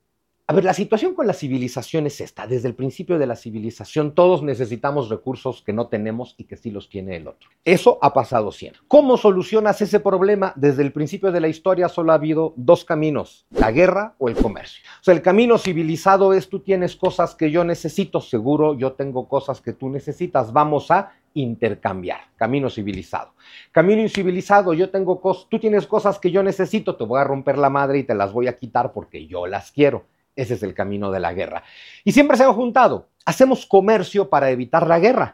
a ver, la situación con la civilización es esta. Desde el principio de la civilización todos necesitamos recursos que no tenemos y que sí los tiene el otro. Eso ha pasado siempre. ¿Cómo solucionas ese problema? Desde el principio de la historia solo ha habido dos caminos, la guerra o el comercio. O sea, el camino civilizado es tú tienes cosas que yo necesito, seguro yo tengo cosas que tú necesitas, vamos a intercambiar. Camino civilizado. Camino incivilizado, yo tengo cosas, tú tienes cosas que yo necesito, te voy a romper la madre y te las voy a quitar porque yo las quiero. Ese es el camino de la guerra. Y siempre se han juntado. Hacemos comercio para evitar la guerra.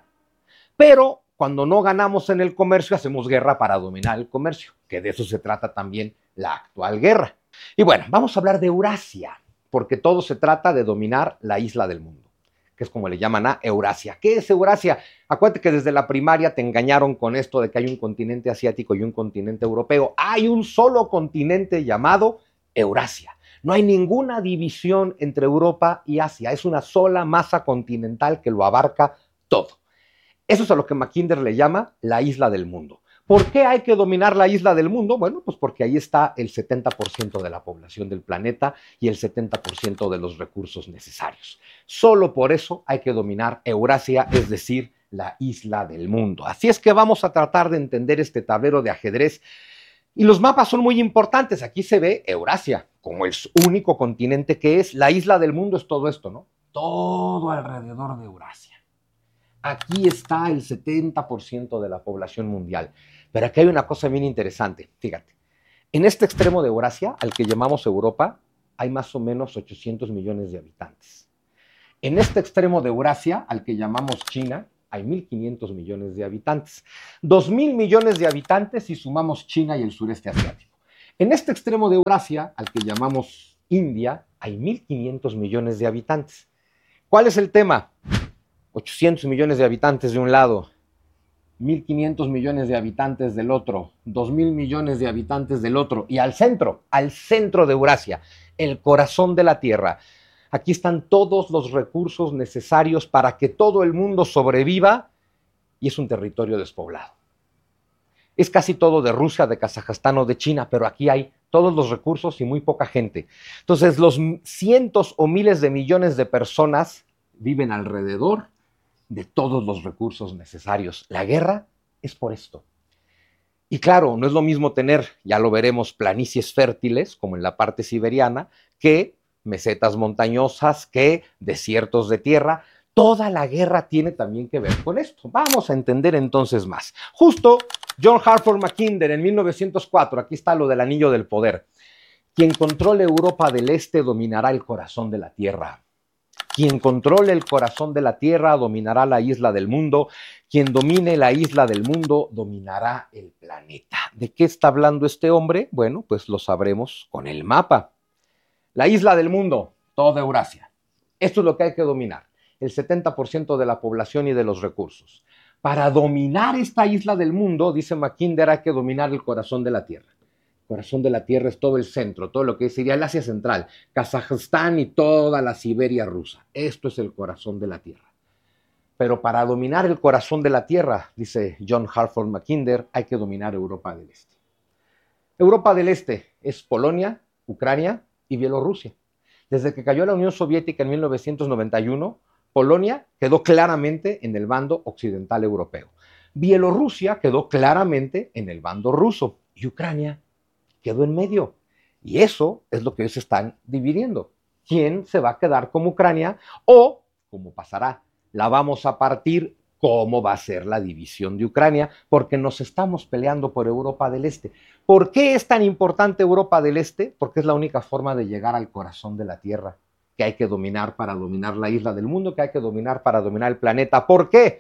Pero cuando no ganamos en el comercio, hacemos guerra para dominar el comercio. Que de eso se trata también la actual guerra. Y bueno, vamos a hablar de Eurasia. Porque todo se trata de dominar la isla del mundo. Que es como le llaman a Eurasia. ¿Qué es Eurasia? Acuérdate que desde la primaria te engañaron con esto de que hay un continente asiático y un continente europeo. Hay un solo continente llamado Eurasia. No hay ninguna división entre Europa y Asia. Es una sola masa continental que lo abarca todo. Eso es a lo que Mackinder le llama la isla del mundo. ¿Por qué hay que dominar la isla del mundo? Bueno, pues porque ahí está el setenta por ciento de la población del planeta y el setenta por ciento de los recursos necesarios. Solo por eso hay que dominar Eurasia, es decir, la isla del mundo. Así es que vamos a tratar de entender este tablero de ajedrez Y los mapas son muy importantes. Aquí se ve Eurasia como el único continente que es. La isla del mundo es todo esto, ¿no? Todo alrededor de Eurasia. Aquí está el setenta por ciento de la población mundial. Pero aquí hay una cosa bien interesante. Fíjate, en este extremo de Eurasia, al que llamamos Europa, hay más o menos ochocientos millones de habitantes. En este extremo de Eurasia, al que llamamos China, hay mil quinientos millones de habitantes. dos mil millones de habitantes si sumamos China y el sureste asiático. En este extremo de Eurasia, al que llamamos India, hay mil quinientos millones de habitantes. ¿Cuál es el tema? ochocientos millones de habitantes de un lado, mil quinientos millones de habitantes del otro, dos mil millones de habitantes del otro, y al centro, al centro de Eurasia, el corazón de la Tierra. Aquí están todos los recursos necesarios para que todo el mundo sobreviva, y es un territorio despoblado. Es casi todo de Rusia, de Kazajstán o de China, pero aquí hay todos los recursos y muy poca gente. Entonces, los cientos o miles de millones de personas viven alrededor de todos los recursos necesarios. La guerra es por esto. Y claro, no es lo mismo tener, ya lo veremos, planicies fértiles, como en la parte siberiana, que mesetas montañosas, que desiertos de tierra. Toda la guerra tiene también que ver con esto. Vamos a entender entonces más. Justo John Hartford Mackinder en mil novecientos cuatro, aquí está lo del anillo del poder. Quien controle Europa del Este dominará el corazón de la Tierra. Quien controle el corazón de la Tierra dominará la isla del mundo. Quien domine la isla del mundo dominará el planeta. ¿De qué está hablando este hombre? Bueno, pues lo sabremos con el mapa. La isla del mundo, toda Eurasia. Esto es lo que hay que dominar. El setenta por ciento de la población y de los recursos. Para dominar esta isla del mundo, dice Mackinder, hay que dominar el corazón de la Tierra. El corazón de la Tierra es todo el centro, todo lo que sería el Asia Central, Kazajstán y toda la Siberia rusa. Esto es el corazón de la Tierra. Pero para dominar el corazón de la Tierra, dice John Hartford Mackinder, hay que dominar Europa del Este. Europa del Este es Polonia, Ucrania y Bielorrusia. Desde que cayó la Unión Soviética en mil novecientos noventa y uno, Polonia quedó claramente en el bando occidental europeo. Bielorrusia quedó claramente en el bando ruso y Ucrania quedó en medio. Y eso es lo que ellos están dividiendo. ¿Quién se va a quedar como Ucrania? O, ¿cómo pasará? La vamos a partir. ¿Cómo va a ser la división de Ucrania? Porque nos estamos peleando por Europa del Este. ¿Por qué es tan importante Europa del Este? Porque es la única forma de llegar al corazón de la Tierra, que hay que dominar para dominar la isla del mundo, que hay que dominar para dominar el planeta. ¿Por qué?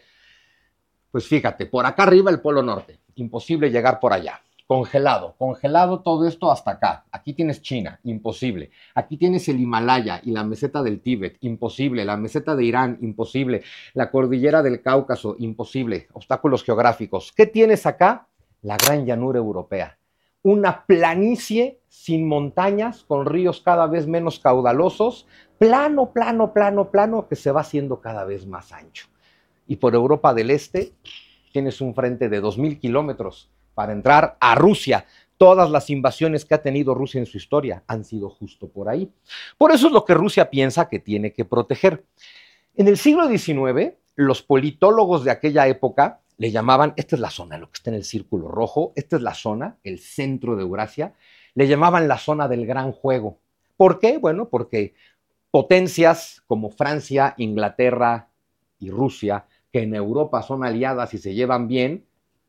Pues fíjate, por acá arriba el Polo Norte, imposible llegar por allá. Congelado, congelado todo esto hasta acá. Aquí tienes China, imposible. Aquí tienes el Himalaya y la meseta del Tíbet, imposible. La meseta de Irán, imposible. La cordillera del Cáucaso, imposible. Obstáculos geográficos. ¿Qué tienes acá? La gran llanura europea. Una planicie sin montañas, con ríos cada vez menos caudalosos. Plano, plano, plano, plano, que se va haciendo cada vez más ancho. Y por Europa del Este tienes un frente de dos mil kilómetros para entrar a Rusia. Todas las invasiones que ha tenido Rusia en su historia han sido justo por ahí. Por eso es lo que Rusia piensa que tiene que proteger. En el siglo diecinueve, los politólogos de aquella época le llamaban, esta es la zona, lo que está en el círculo rojo, esta es la zona, el centro de Eurasia, le llamaban la zona del gran juego. ¿Por qué? Bueno, porque potencias como Francia, Inglaterra y Rusia, que en Europa son aliadas y se llevan bien,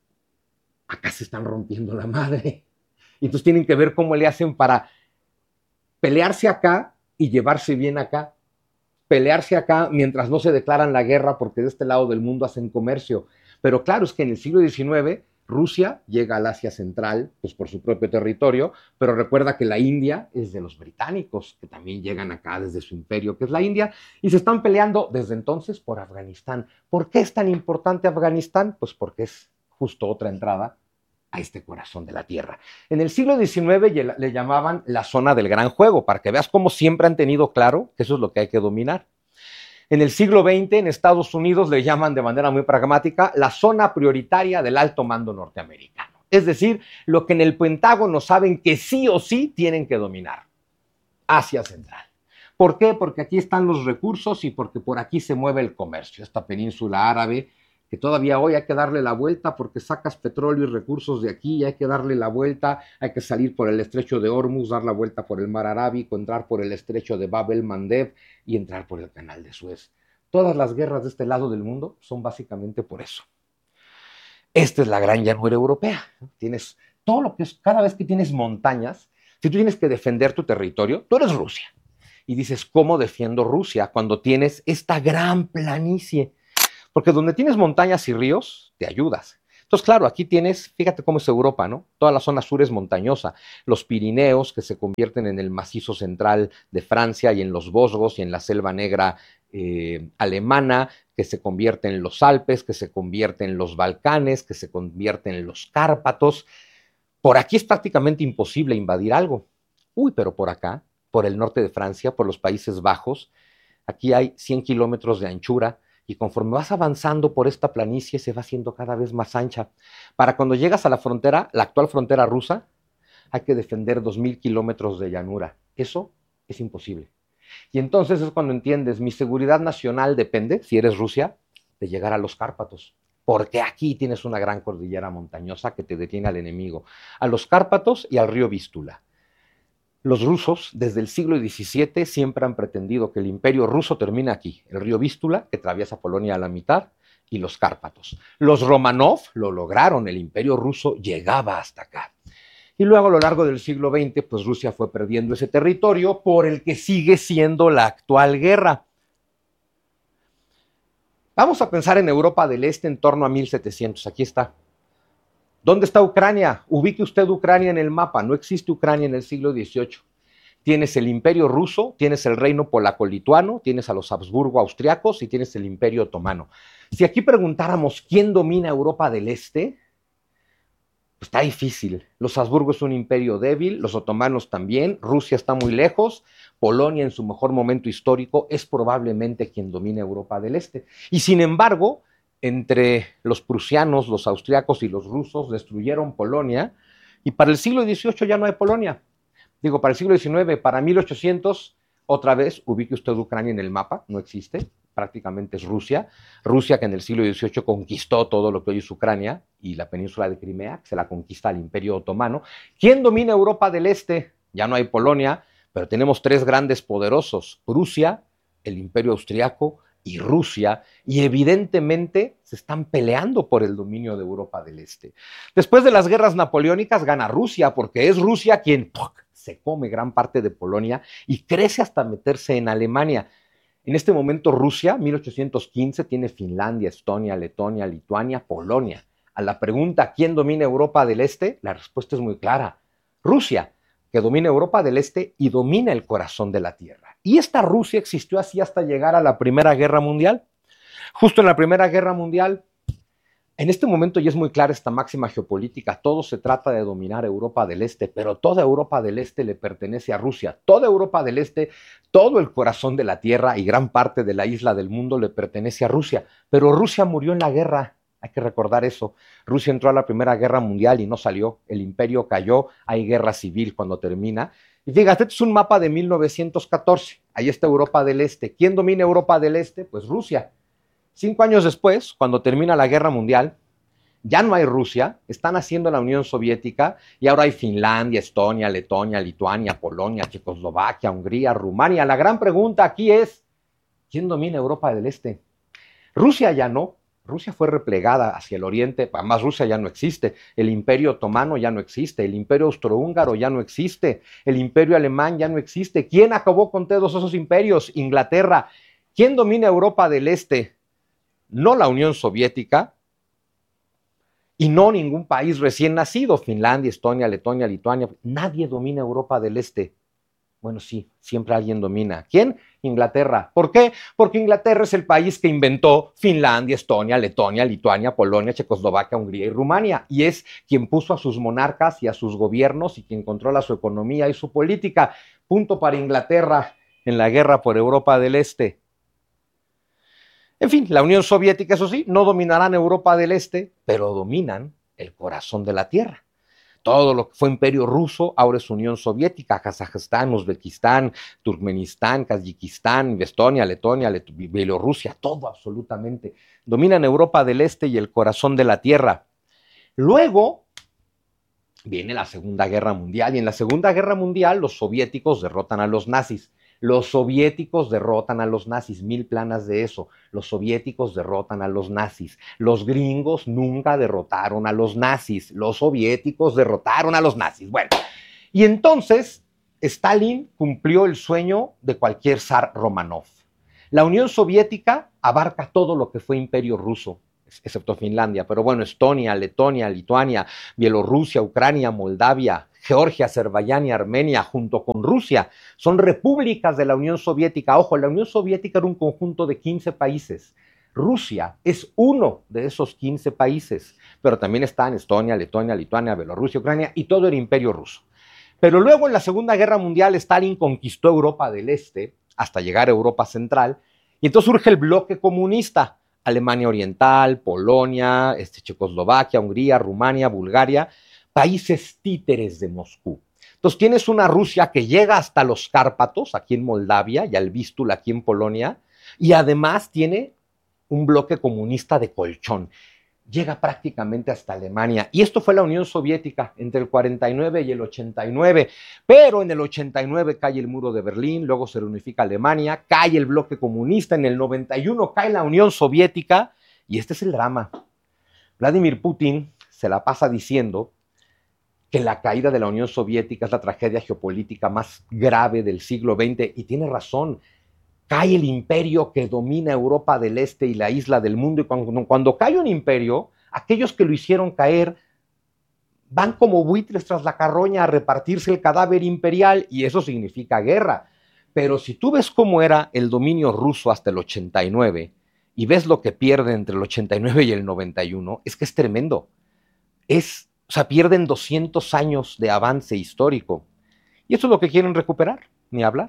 acá se están rompiendo la madre. Y entonces tienen que ver cómo le hacen para pelearse acá y llevarse bien acá. Pelearse acá mientras no se declaran la guerra porque de este lado del mundo hacen comercio. Pero claro, es que en el siglo diecinueve Rusia llega al Asia Central, pues por su propio territorio, pero recuerda que la India es de los británicos, que también llegan acá desde su imperio, que es la India, y se están peleando desde entonces por Afganistán. ¿Por qué es tan importante Afganistán? Pues porque es justo otra entrada a este corazón de la Tierra. En el siglo diecinueve le llamaban la zona del gran juego, para que veas cómo siempre han tenido claro que eso es lo que hay que dominar. En el siglo veinte, en Estados Unidos, le llaman de manera muy pragmática la zona prioritaria del alto mando norteamericano. Es decir, lo que en el Pentágono saben que sí o sí tienen que dominar. Asia Central. ¿Por qué? Porque aquí están los recursos y porque por aquí se mueve el comercio. Esta península árabe que todavía hoy hay que darle la vuelta porque sacas petróleo y recursos de aquí y hay que darle la vuelta, hay que salir por el estrecho de Hormuz, dar la vuelta por el mar Arábico, entrar por el estrecho de Bab el-Mandeb y entrar por el canal de Suez. Todas las guerras de este lado del mundo son básicamente por eso. Esta es la gran llanura europea. Tienes todo lo que es, cada vez que tienes montañas, si tú tienes que defender tu territorio, tú eres Rusia. Y dices, ¿cómo defiendo Rusia cuando tienes esta gran planicie? Porque donde tienes montañas y ríos, te ayudas. Entonces, claro, aquí tienes, fíjate cómo es Europa, ¿no? Toda la zona sur es montañosa. Los Pirineos, que se convierten en el macizo central de Francia, y en los Vosgos y en la selva negra eh, alemana, que se convierte en los Alpes, que se convierte en los Balcanes, que se convierte en los Cárpatos. Por aquí es prácticamente imposible invadir algo. Uy, pero por acá, por el norte de Francia, por los Países Bajos, aquí hay cien kilómetros de anchura, y conforme vas avanzando por esta planicie se va haciendo cada vez más ancha. Para cuando llegas a la frontera, la actual frontera rusa, hay que defender dos mil kilómetros de llanura. Eso es imposible. Y entonces es cuando entiendes, mi seguridad nacional depende, si eres Rusia, de llegar a los Cárpatos. Porque aquí tienes una gran cordillera montañosa que te detiene al enemigo. A los Cárpatos y al río Vístula. Los rusos, desde el siglo diecisiete, siempre han pretendido que el imperio ruso termina aquí, el río Vístula, que atraviesa Polonia a la mitad, y los Cárpatos. Los Romanov lo lograron, el imperio ruso llegaba hasta acá. Y luego a lo largo del siglo veinte, pues Rusia fue perdiendo ese territorio por el que sigue siendo la actual guerra. Vamos a pensar en Europa del Este en torno a mil setecientos, aquí está. ¿Dónde está Ucrania? Ubique usted Ucrania en el mapa. No existe Ucrania en el siglo dieciocho. Tienes el imperio ruso, tienes el reino polaco-lituano, tienes a los Habsburgo austriacos y tienes el imperio otomano. Si aquí preguntáramos quién domina Europa del Este, pues está difícil. Los Habsburgo es un imperio débil, los otomanos también, Rusia está muy lejos, Polonia en su mejor momento histórico es probablemente quien domina Europa del Este. Y sin embargo, entre los prusianos, los austriacos y los rusos destruyeron Polonia, y para el siglo dieciocho ya no hay Polonia. Digo, para el siglo diecinueve, para mil ochocientos, otra vez, ubique usted Ucrania en el mapa, no existe, prácticamente es Rusia. Rusia que en el siglo dieciocho conquistó todo lo que hoy es Ucrania y la península de Crimea, que se la conquista el Imperio Otomano. ¿Quién domina Europa del Este? Ya no hay Polonia, pero tenemos tres grandes poderosos, Prusia, el Imperio Austriaco y Rusia, y evidentemente se están peleando por el dominio de Europa del Este. Después de las guerras napoleónicas gana Rusia, porque es Rusia quien ¡puc!, se come gran parte de Polonia y crece hasta meterse en Alemania. En este momento Rusia, mil ochocientos quince, tiene Finlandia, Estonia, Letonia, Lituania, Polonia. A la pregunta ¿quién domina Europa del Este? La respuesta es muy clara. Rusia, que domina Europa del Este y domina el corazón de la Tierra. Y esta Rusia existió así hasta llegar a la Primera Guerra Mundial. Justo en la Primera Guerra Mundial, en este momento ya es muy clara esta máxima geopolítica, todo se trata de dominar Europa del Este, pero toda Europa del Este le pertenece a Rusia. Toda Europa del Este, todo el corazón de la Tierra y gran parte de la isla del mundo le pertenece a Rusia. Pero Rusia murió en la guerra. Hay que recordar eso. Rusia entró a la Primera Guerra Mundial y no salió. El imperio cayó, hay guerra civil cuando termina. Y fíjate, este es un mapa de mil novecientos catorce. Ahí está Europa del Este. ¿Quién domina Europa del Este? Pues Rusia. Cinco años después, cuando termina la Guerra Mundial, ya no hay Rusia, están haciendo la Unión Soviética y ahora hay Finlandia, Estonia, Letonia, Lituania, Polonia, Checoslovaquia, Hungría, Rumania. La gran pregunta aquí es, ¿quién domina Europa del Este? Rusia ya no. Rusia fue replegada hacia el oriente, además Rusia ya no existe, el Imperio Otomano ya no existe, el Imperio Austrohúngaro ya no existe, el Imperio Alemán ya no existe. ¿Quién acabó con todos esos imperios? Inglaterra. ¿Quién domina Europa del Este? No la Unión Soviética y no ningún país recién nacido, Finlandia, Estonia, Letonia, Lituania. Nadie domina Europa del Este. Bueno, sí, siempre alguien domina. ¿Quién? Inglaterra. ¿Por qué? Porque Inglaterra es el país que inventó Finlandia, Estonia, Letonia, Lituania, Polonia, Checoslovaquia, Hungría y Rumania. Y es quien puso a sus monarcas y a sus gobiernos y quien controla su economía y su política. Punto para Inglaterra en la guerra por Europa del Este. En fin, la Unión Soviética, eso sí, no dominarán Europa del Este, pero dominan el corazón de la Tierra. todo lo que fue Imperio Ruso ahora es Unión Soviética, Kazajstán, Uzbekistán, Turkmenistán, Tayikistán, Estonia, Letonia, Let Bielorrusia, todo absolutamente. Dominan Europa del Este y el corazón de la Tierra. Luego viene la Segunda Guerra Mundial, y en la Segunda Guerra Mundial los soviéticos derrotan a los nazis. Los soviéticos derrotan a los nazis, mil planas de eso. Los soviéticos derrotan a los nazis. Los gringos nunca derrotaron a los nazis. Los soviéticos derrotaron a los nazis. Bueno, y entonces Stalin cumplió el sueño de cualquier zar Romanov. La Unión Soviética abarca todo lo que fue Imperio Ruso, excepto Finlandia, pero bueno, Estonia, Letonia, Lituania, Bielorrusia, Ucrania, Moldavia, Georgia, Azerbaiyán y Armenia, junto con Rusia, son repúblicas de la Unión Soviética. Ojo, la Unión Soviética era un conjunto de quince países. Rusia es uno de esos quince países, pero también están Estonia, Letonia, Lituania, Bielorrusia, Ucrania, y todo era Imperio Ruso. Pero luego en la Segunda Guerra Mundial, Stalin conquistó Europa del Este hasta llegar a Europa Central, y entonces surge el bloque comunista. Alemania Oriental, Polonia, este, Checoslovaquia, Hungría, Rumania, Bulgaria, países títeres de Moscú. Entonces tienes una Rusia que llega hasta los Cárpatos, aquí en Moldavia, y al Vístula, aquí en Polonia, y además tiene un bloque comunista de colchón. Llega prácticamente hasta Alemania. Y esto fue la Unión Soviética entre el cuarenta y nueve y el ochenta y nueve. Pero en el ochenta y nueve cae el muro de Berlín, luego se reunifica Alemania, cae el bloque comunista, en el noventa y uno cae la Unión Soviética, y este es el drama. Vladimir Putin se la pasa diciendo que la caída de la Unión Soviética es la tragedia geopolítica más grave del siglo veinte, y tiene razón. Cae el imperio que domina Europa del Este y la isla del mundo, y cuando, cuando cae un imperio, aquellos que lo hicieron caer van como buitres tras la carroña a repartirse el cadáver imperial, y eso significa guerra. Pero si tú ves cómo era el dominio ruso hasta el ochenta y nueve, y ves lo que pierde entre el ochenta y nueve y el noventa y uno, es que es tremendo. Es, o sea, pierden doscientos años de avance histórico. Y eso es lo que quieren recuperar, ni hablar.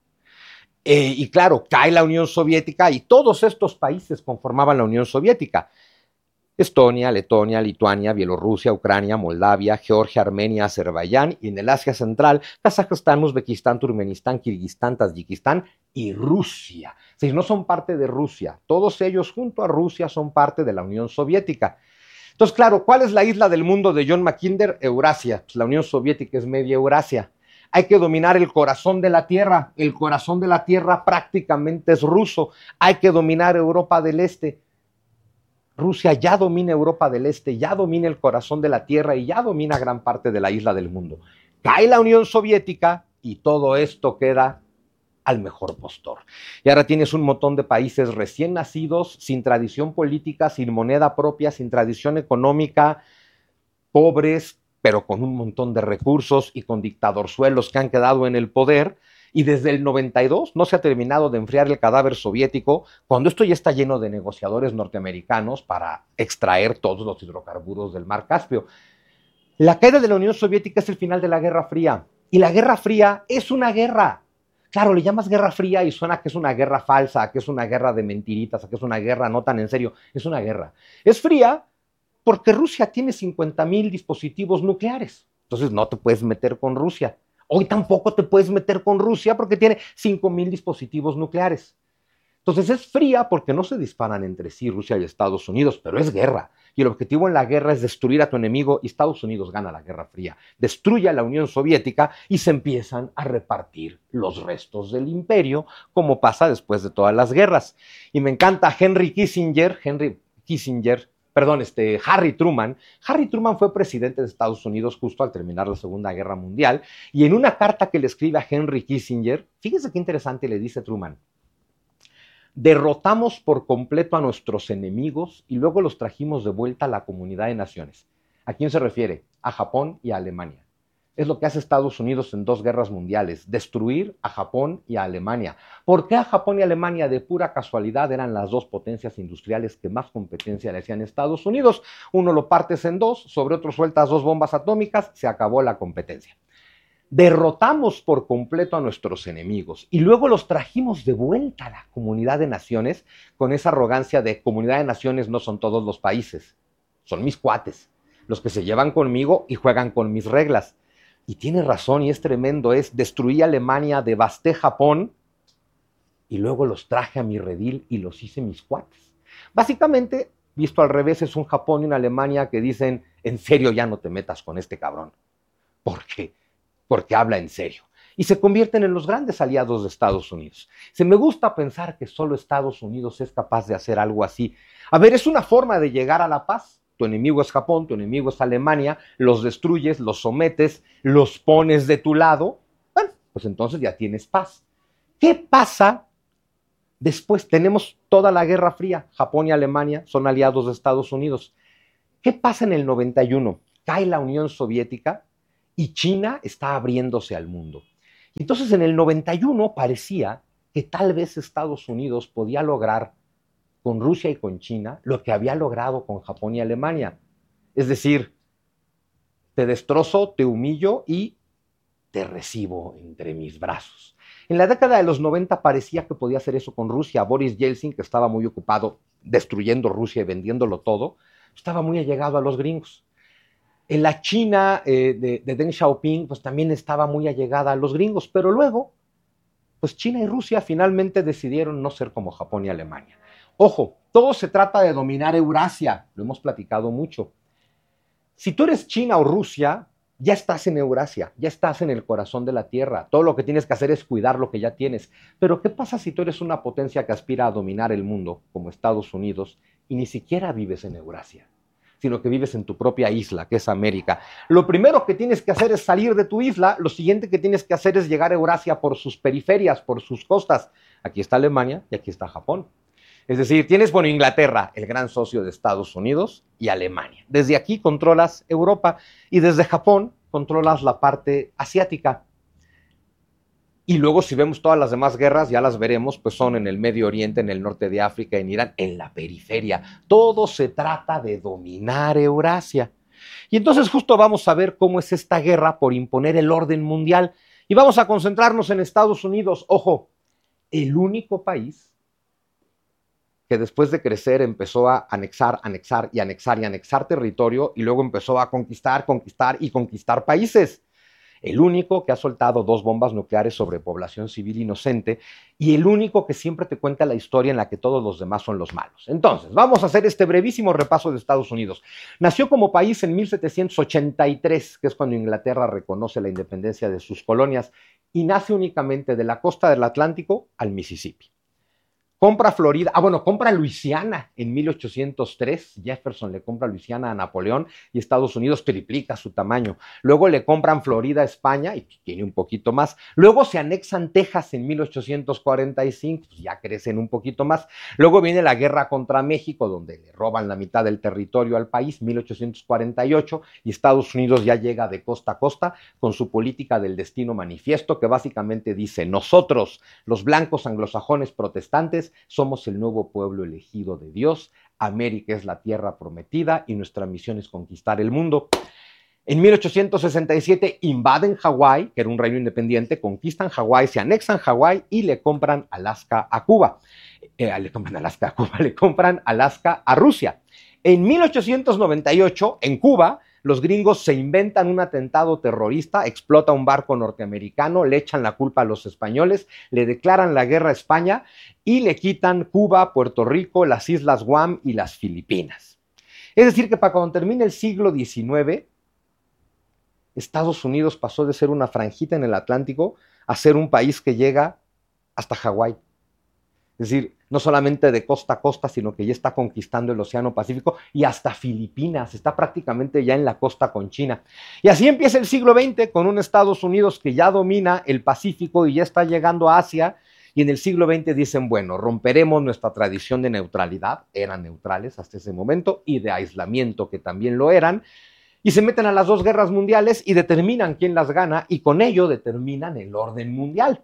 Eh, y claro, cae la Unión Soviética y todos estos países conformaban la Unión Soviética. Estonia, Letonia, Lituania, Bielorrusia, Ucrania, Moldavia, Georgia, Armenia, Azerbaiyán, y en el Asia Central, Kazajstán, Uzbekistán, Turkmenistán, Kirguistán, Tayikistán y Rusia. Es decir, no son parte de Rusia. Todos ellos junto a Rusia son parte de la Unión Soviética. Entonces, claro, ¿cuál es la isla del mundo de John Mackinder? Eurasia. Pues la Unión Soviética es media Eurasia. Hay que dominar el corazón de la Tierra. El corazón de la Tierra prácticamente es ruso. Hay que dominar Europa del Este. Rusia ya domina Europa del Este, ya domina el corazón de la Tierra y ya domina gran parte de la isla del mundo. Cae la Unión Soviética y todo esto queda al mejor postor. Y ahora tienes un montón de países recién nacidos, sin tradición política, sin moneda propia, sin tradición económica, pobres, pero con un montón de recursos y con dictadorzuelos que han quedado en el poder, y desde el noventa y dos no se ha terminado de enfriar el cadáver soviético, cuando esto ya está lleno de negociadores norteamericanos para extraer todos los hidrocarburos del mar Caspio. La caída de la Unión Soviética es el final de la Guerra Fría, y la Guerra Fría es una guerra. Claro, le llamas Guerra Fría y suena que es una guerra falsa, que es una guerra de mentiritas, que es una guerra no tan en serio. Es una guerra. Es fría porque Rusia tiene cincuenta mil dispositivos nucleares. Entonces no te puedes meter con Rusia. Hoy tampoco te puedes meter con Rusia porque tiene cinco mil dispositivos nucleares. Entonces es fría porque no se disparan entre sí Rusia y Estados Unidos, pero es guerra. Y el objetivo en la guerra es destruir a tu enemigo, y Estados Unidos gana la Guerra Fría. Destruye a la Unión Soviética y se empiezan a repartir los restos del imperio, como pasa después de todas las guerras. Y me encanta Henry Kissinger, Henry Kissinger, perdón, este, Harry Truman. Harry Truman fue presidente de Estados Unidos justo al terminar la Segunda Guerra Mundial, y en una carta que le escribe a Henry Kissinger, fíjense qué interesante le dice Truman: derrotamos por completo a nuestros enemigos y luego los trajimos de vuelta a la comunidad de naciones. ¿A quién se refiere? A Japón y a Alemania. Es lo que hace Estados Unidos en dos guerras mundiales: destruir a Japón y a Alemania. ¿Por qué a Japón y a Alemania? De pura casualidad eran las dos potencias industriales que más competencia le hacían a Estados Unidos. Uno lo partes en dos, sobre otro sueltas dos bombas atómicas, se acabó la competencia. Derrotamos por completo a nuestros enemigos y luego los trajimos de vuelta a la comunidad de naciones, con esa arrogancia de comunidad de naciones no son todos los países, son mis cuates. los que se llevan conmigo y juegan con mis reglas. Y tiene razón y es tremendo, es destruí Alemania, devasté Japón y luego los traje a mi redil y los hice mis cuates. Básicamente, visto al revés, es un Japón y una Alemania que dicen, en serio ya no te metas con este cabrón. ¿Por qué? Porque habla en serio. Y se convierten en los grandes aliados de Estados Unidos. Se me gusta pensar que solo Estados Unidos es capaz de hacer algo así. A ver, es una forma de llegar a la paz. Tu enemigo es Japón, tu enemigo es Alemania, los destruyes, los sometes, los pones de tu lado. Bueno, pues entonces ya tienes paz. ¿Qué pasa después? Tenemos toda la Guerra Fría. Japón y Alemania son aliados de Estados Unidos. ¿Qué pasa en el noventa y uno? Cae la Unión Soviética y China está abriéndose al mundo. Y entonces en el noventa y uno parecía que tal vez Estados Unidos podía lograr con Rusia y con China lo que había logrado con Japón y Alemania. Es decir, te destrozo, te humillo y te recibo entre mis brazos. En la década de los noventa parecía que podía hacer eso con Rusia. Boris Yeltsin, que estaba muy ocupado destruyendo Rusia y vendiéndolo todo, estaba muy allegado a los gringos. En la China eh, de, de Deng Xiaoping, pues también estaba muy allegada a los gringos, pero luego, pues China y Rusia finalmente decidieron no ser como Japón y Alemania. Ojo, todo se trata de dominar Eurasia, lo hemos platicado mucho. Si tú eres China o Rusia, ya estás en Eurasia, ya estás en el corazón de la Tierra. Todo lo que tienes que hacer es cuidar lo que ya tienes. Pero ¿qué pasa si tú eres una potencia que aspira a dominar el mundo, como Estados Unidos, y ni siquiera vives en Eurasia, sino que vives en tu propia isla, que es América? Lo primero que tienes que hacer es salir de tu isla, lo siguiente que tienes que hacer es llegar a Eurasia por sus periferias, por sus costas. Aquí está Alemania y aquí está Japón. Es decir, tienes, bueno, Inglaterra, el gran socio de Estados Unidos, y Alemania. Desde aquí controlas Europa y desde Japón controlas la parte asiática. Y luego si vemos todas las demás guerras, ya las veremos, pues son en el Medio Oriente, en el norte de África, en Irán, en la periferia. Todo se trata de dominar Eurasia. Y entonces justo vamos a ver cómo es esta guerra por imponer el orden mundial. Y vamos a concentrarnos en Estados Unidos. Ojo, el único país que después de crecer empezó a anexar, anexar y anexar y anexar territorio y luego empezó a conquistar, conquistar y conquistar países. El único que ha soltado dos bombas nucleares sobre población civil inocente y el único que siempre te cuenta la historia en la que todos los demás son los malos. Entonces, vamos a hacer este brevísimo repaso de Estados Unidos. Nació como país en mil setecientos ochenta y tres, que es cuando Inglaterra reconoce la independencia de sus colonias, y nace únicamente de la costa del Atlántico al Mississippi. Compra Florida, ah bueno, compra Luisiana en mil ochocientos tres, Jefferson le compra Luisiana a Napoleón y Estados Unidos triplica su tamaño. Luego le compran Florida a España y tiene un poquito más. Luego se anexan Texas en mil ochocientos cuarenta y cinco, pues ya crecen un poquito más. Luego viene la guerra contra México, donde le roban la mitad del territorio al país, mil ochocientos cuarenta y ocho, y Estados Unidos ya llega de costa a costa con su política del destino manifiesto, que básicamente dice: nosotros, los blancos anglosajones protestantes, somos el nuevo pueblo elegido de Dios, América es la tierra prometida y nuestra misión es conquistar el mundo. En mil ochocientos sesenta y siete invaden Hawái, que era un reino independiente, conquistan Hawái, se anexan Hawái y le compran Alaska a Cuba. Eh, le compran Alaska a Cuba, le compran Alaska a Rusia. En mil ochocientos noventa y ocho, en Cuba, los gringos se inventan un atentado terrorista, explota un barco norteamericano, le echan la culpa a los españoles, le declaran la guerra a España y le quitan Cuba, Puerto Rico, las Islas Guam y las Filipinas. Es decir, que para cuando termine el siglo diecinueve, Estados Unidos pasó de ser una franjita en el Atlántico a ser un país que llega hasta Hawái. Es decir, no solamente de costa a costa, sino que ya está conquistando el Océano Pacífico y hasta Filipinas, está prácticamente ya en la costa con China. Y así empieza el siglo veinte con un Estados Unidos que ya domina el Pacífico y ya está llegando a Asia, y en el siglo veinte dicen, bueno, romperemos nuestra tradición de neutralidad, eran neutrales hasta ese momento, y de aislamiento, que también lo eran, y se meten a las dos guerras mundiales y determinan quién las gana, y con ello determinan el orden mundial.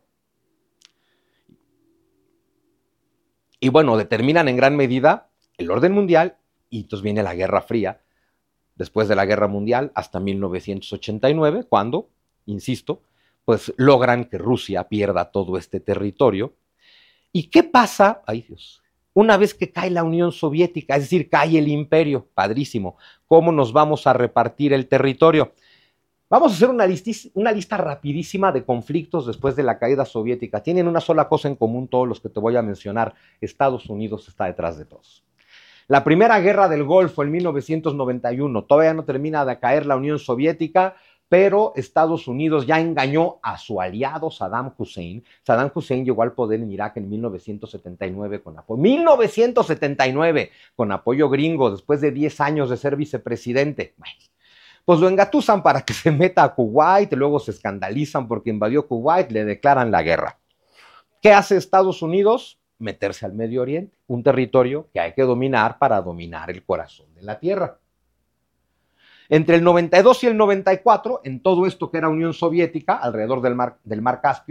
Y bueno, determinan en gran medida el orden mundial, y entonces viene la Guerra Fría, después de la Guerra Mundial hasta mil novecientos ochenta y nueve, cuando, insisto, pues logran que Rusia pierda todo este territorio. ¿Y qué pasa? Ay Dios, Una vez que cae la Unión Soviética, es decir, cae el imperio, padrísimo, ¿cómo nos vamos a repartir el territorio? Vamos a hacer una, listis, una lista rapidísima de conflictos después de la caída soviética. Tienen una sola cosa en común todos los que te voy a mencionar. Estados Unidos está detrás de todos. La primera guerra del Golfo en mil novecientos noventa y uno, todavía no termina de caer la Unión Soviética, pero Estados Unidos ya engañó a su aliado Saddam Hussein. Saddam Hussein llegó al poder en Irak en mil novecientos setenta y nueve con apoyo, mil novecientos setenta y nueve con apoyo gringo, después de diez años de ser vicepresidente. Bueno, pues lo engatusan para que se meta a Kuwait, luego se escandalizan porque invadió Kuwait, le declaran la guerra. ¿Qué hace Estados Unidos? Meterse al Medio Oriente, un territorio que hay que dominar para dominar el corazón de la tierra. Entre el noventa y dos y el noventa y cuatro, en todo esto que era Unión Soviética, alrededor del mar, del mar Caspio,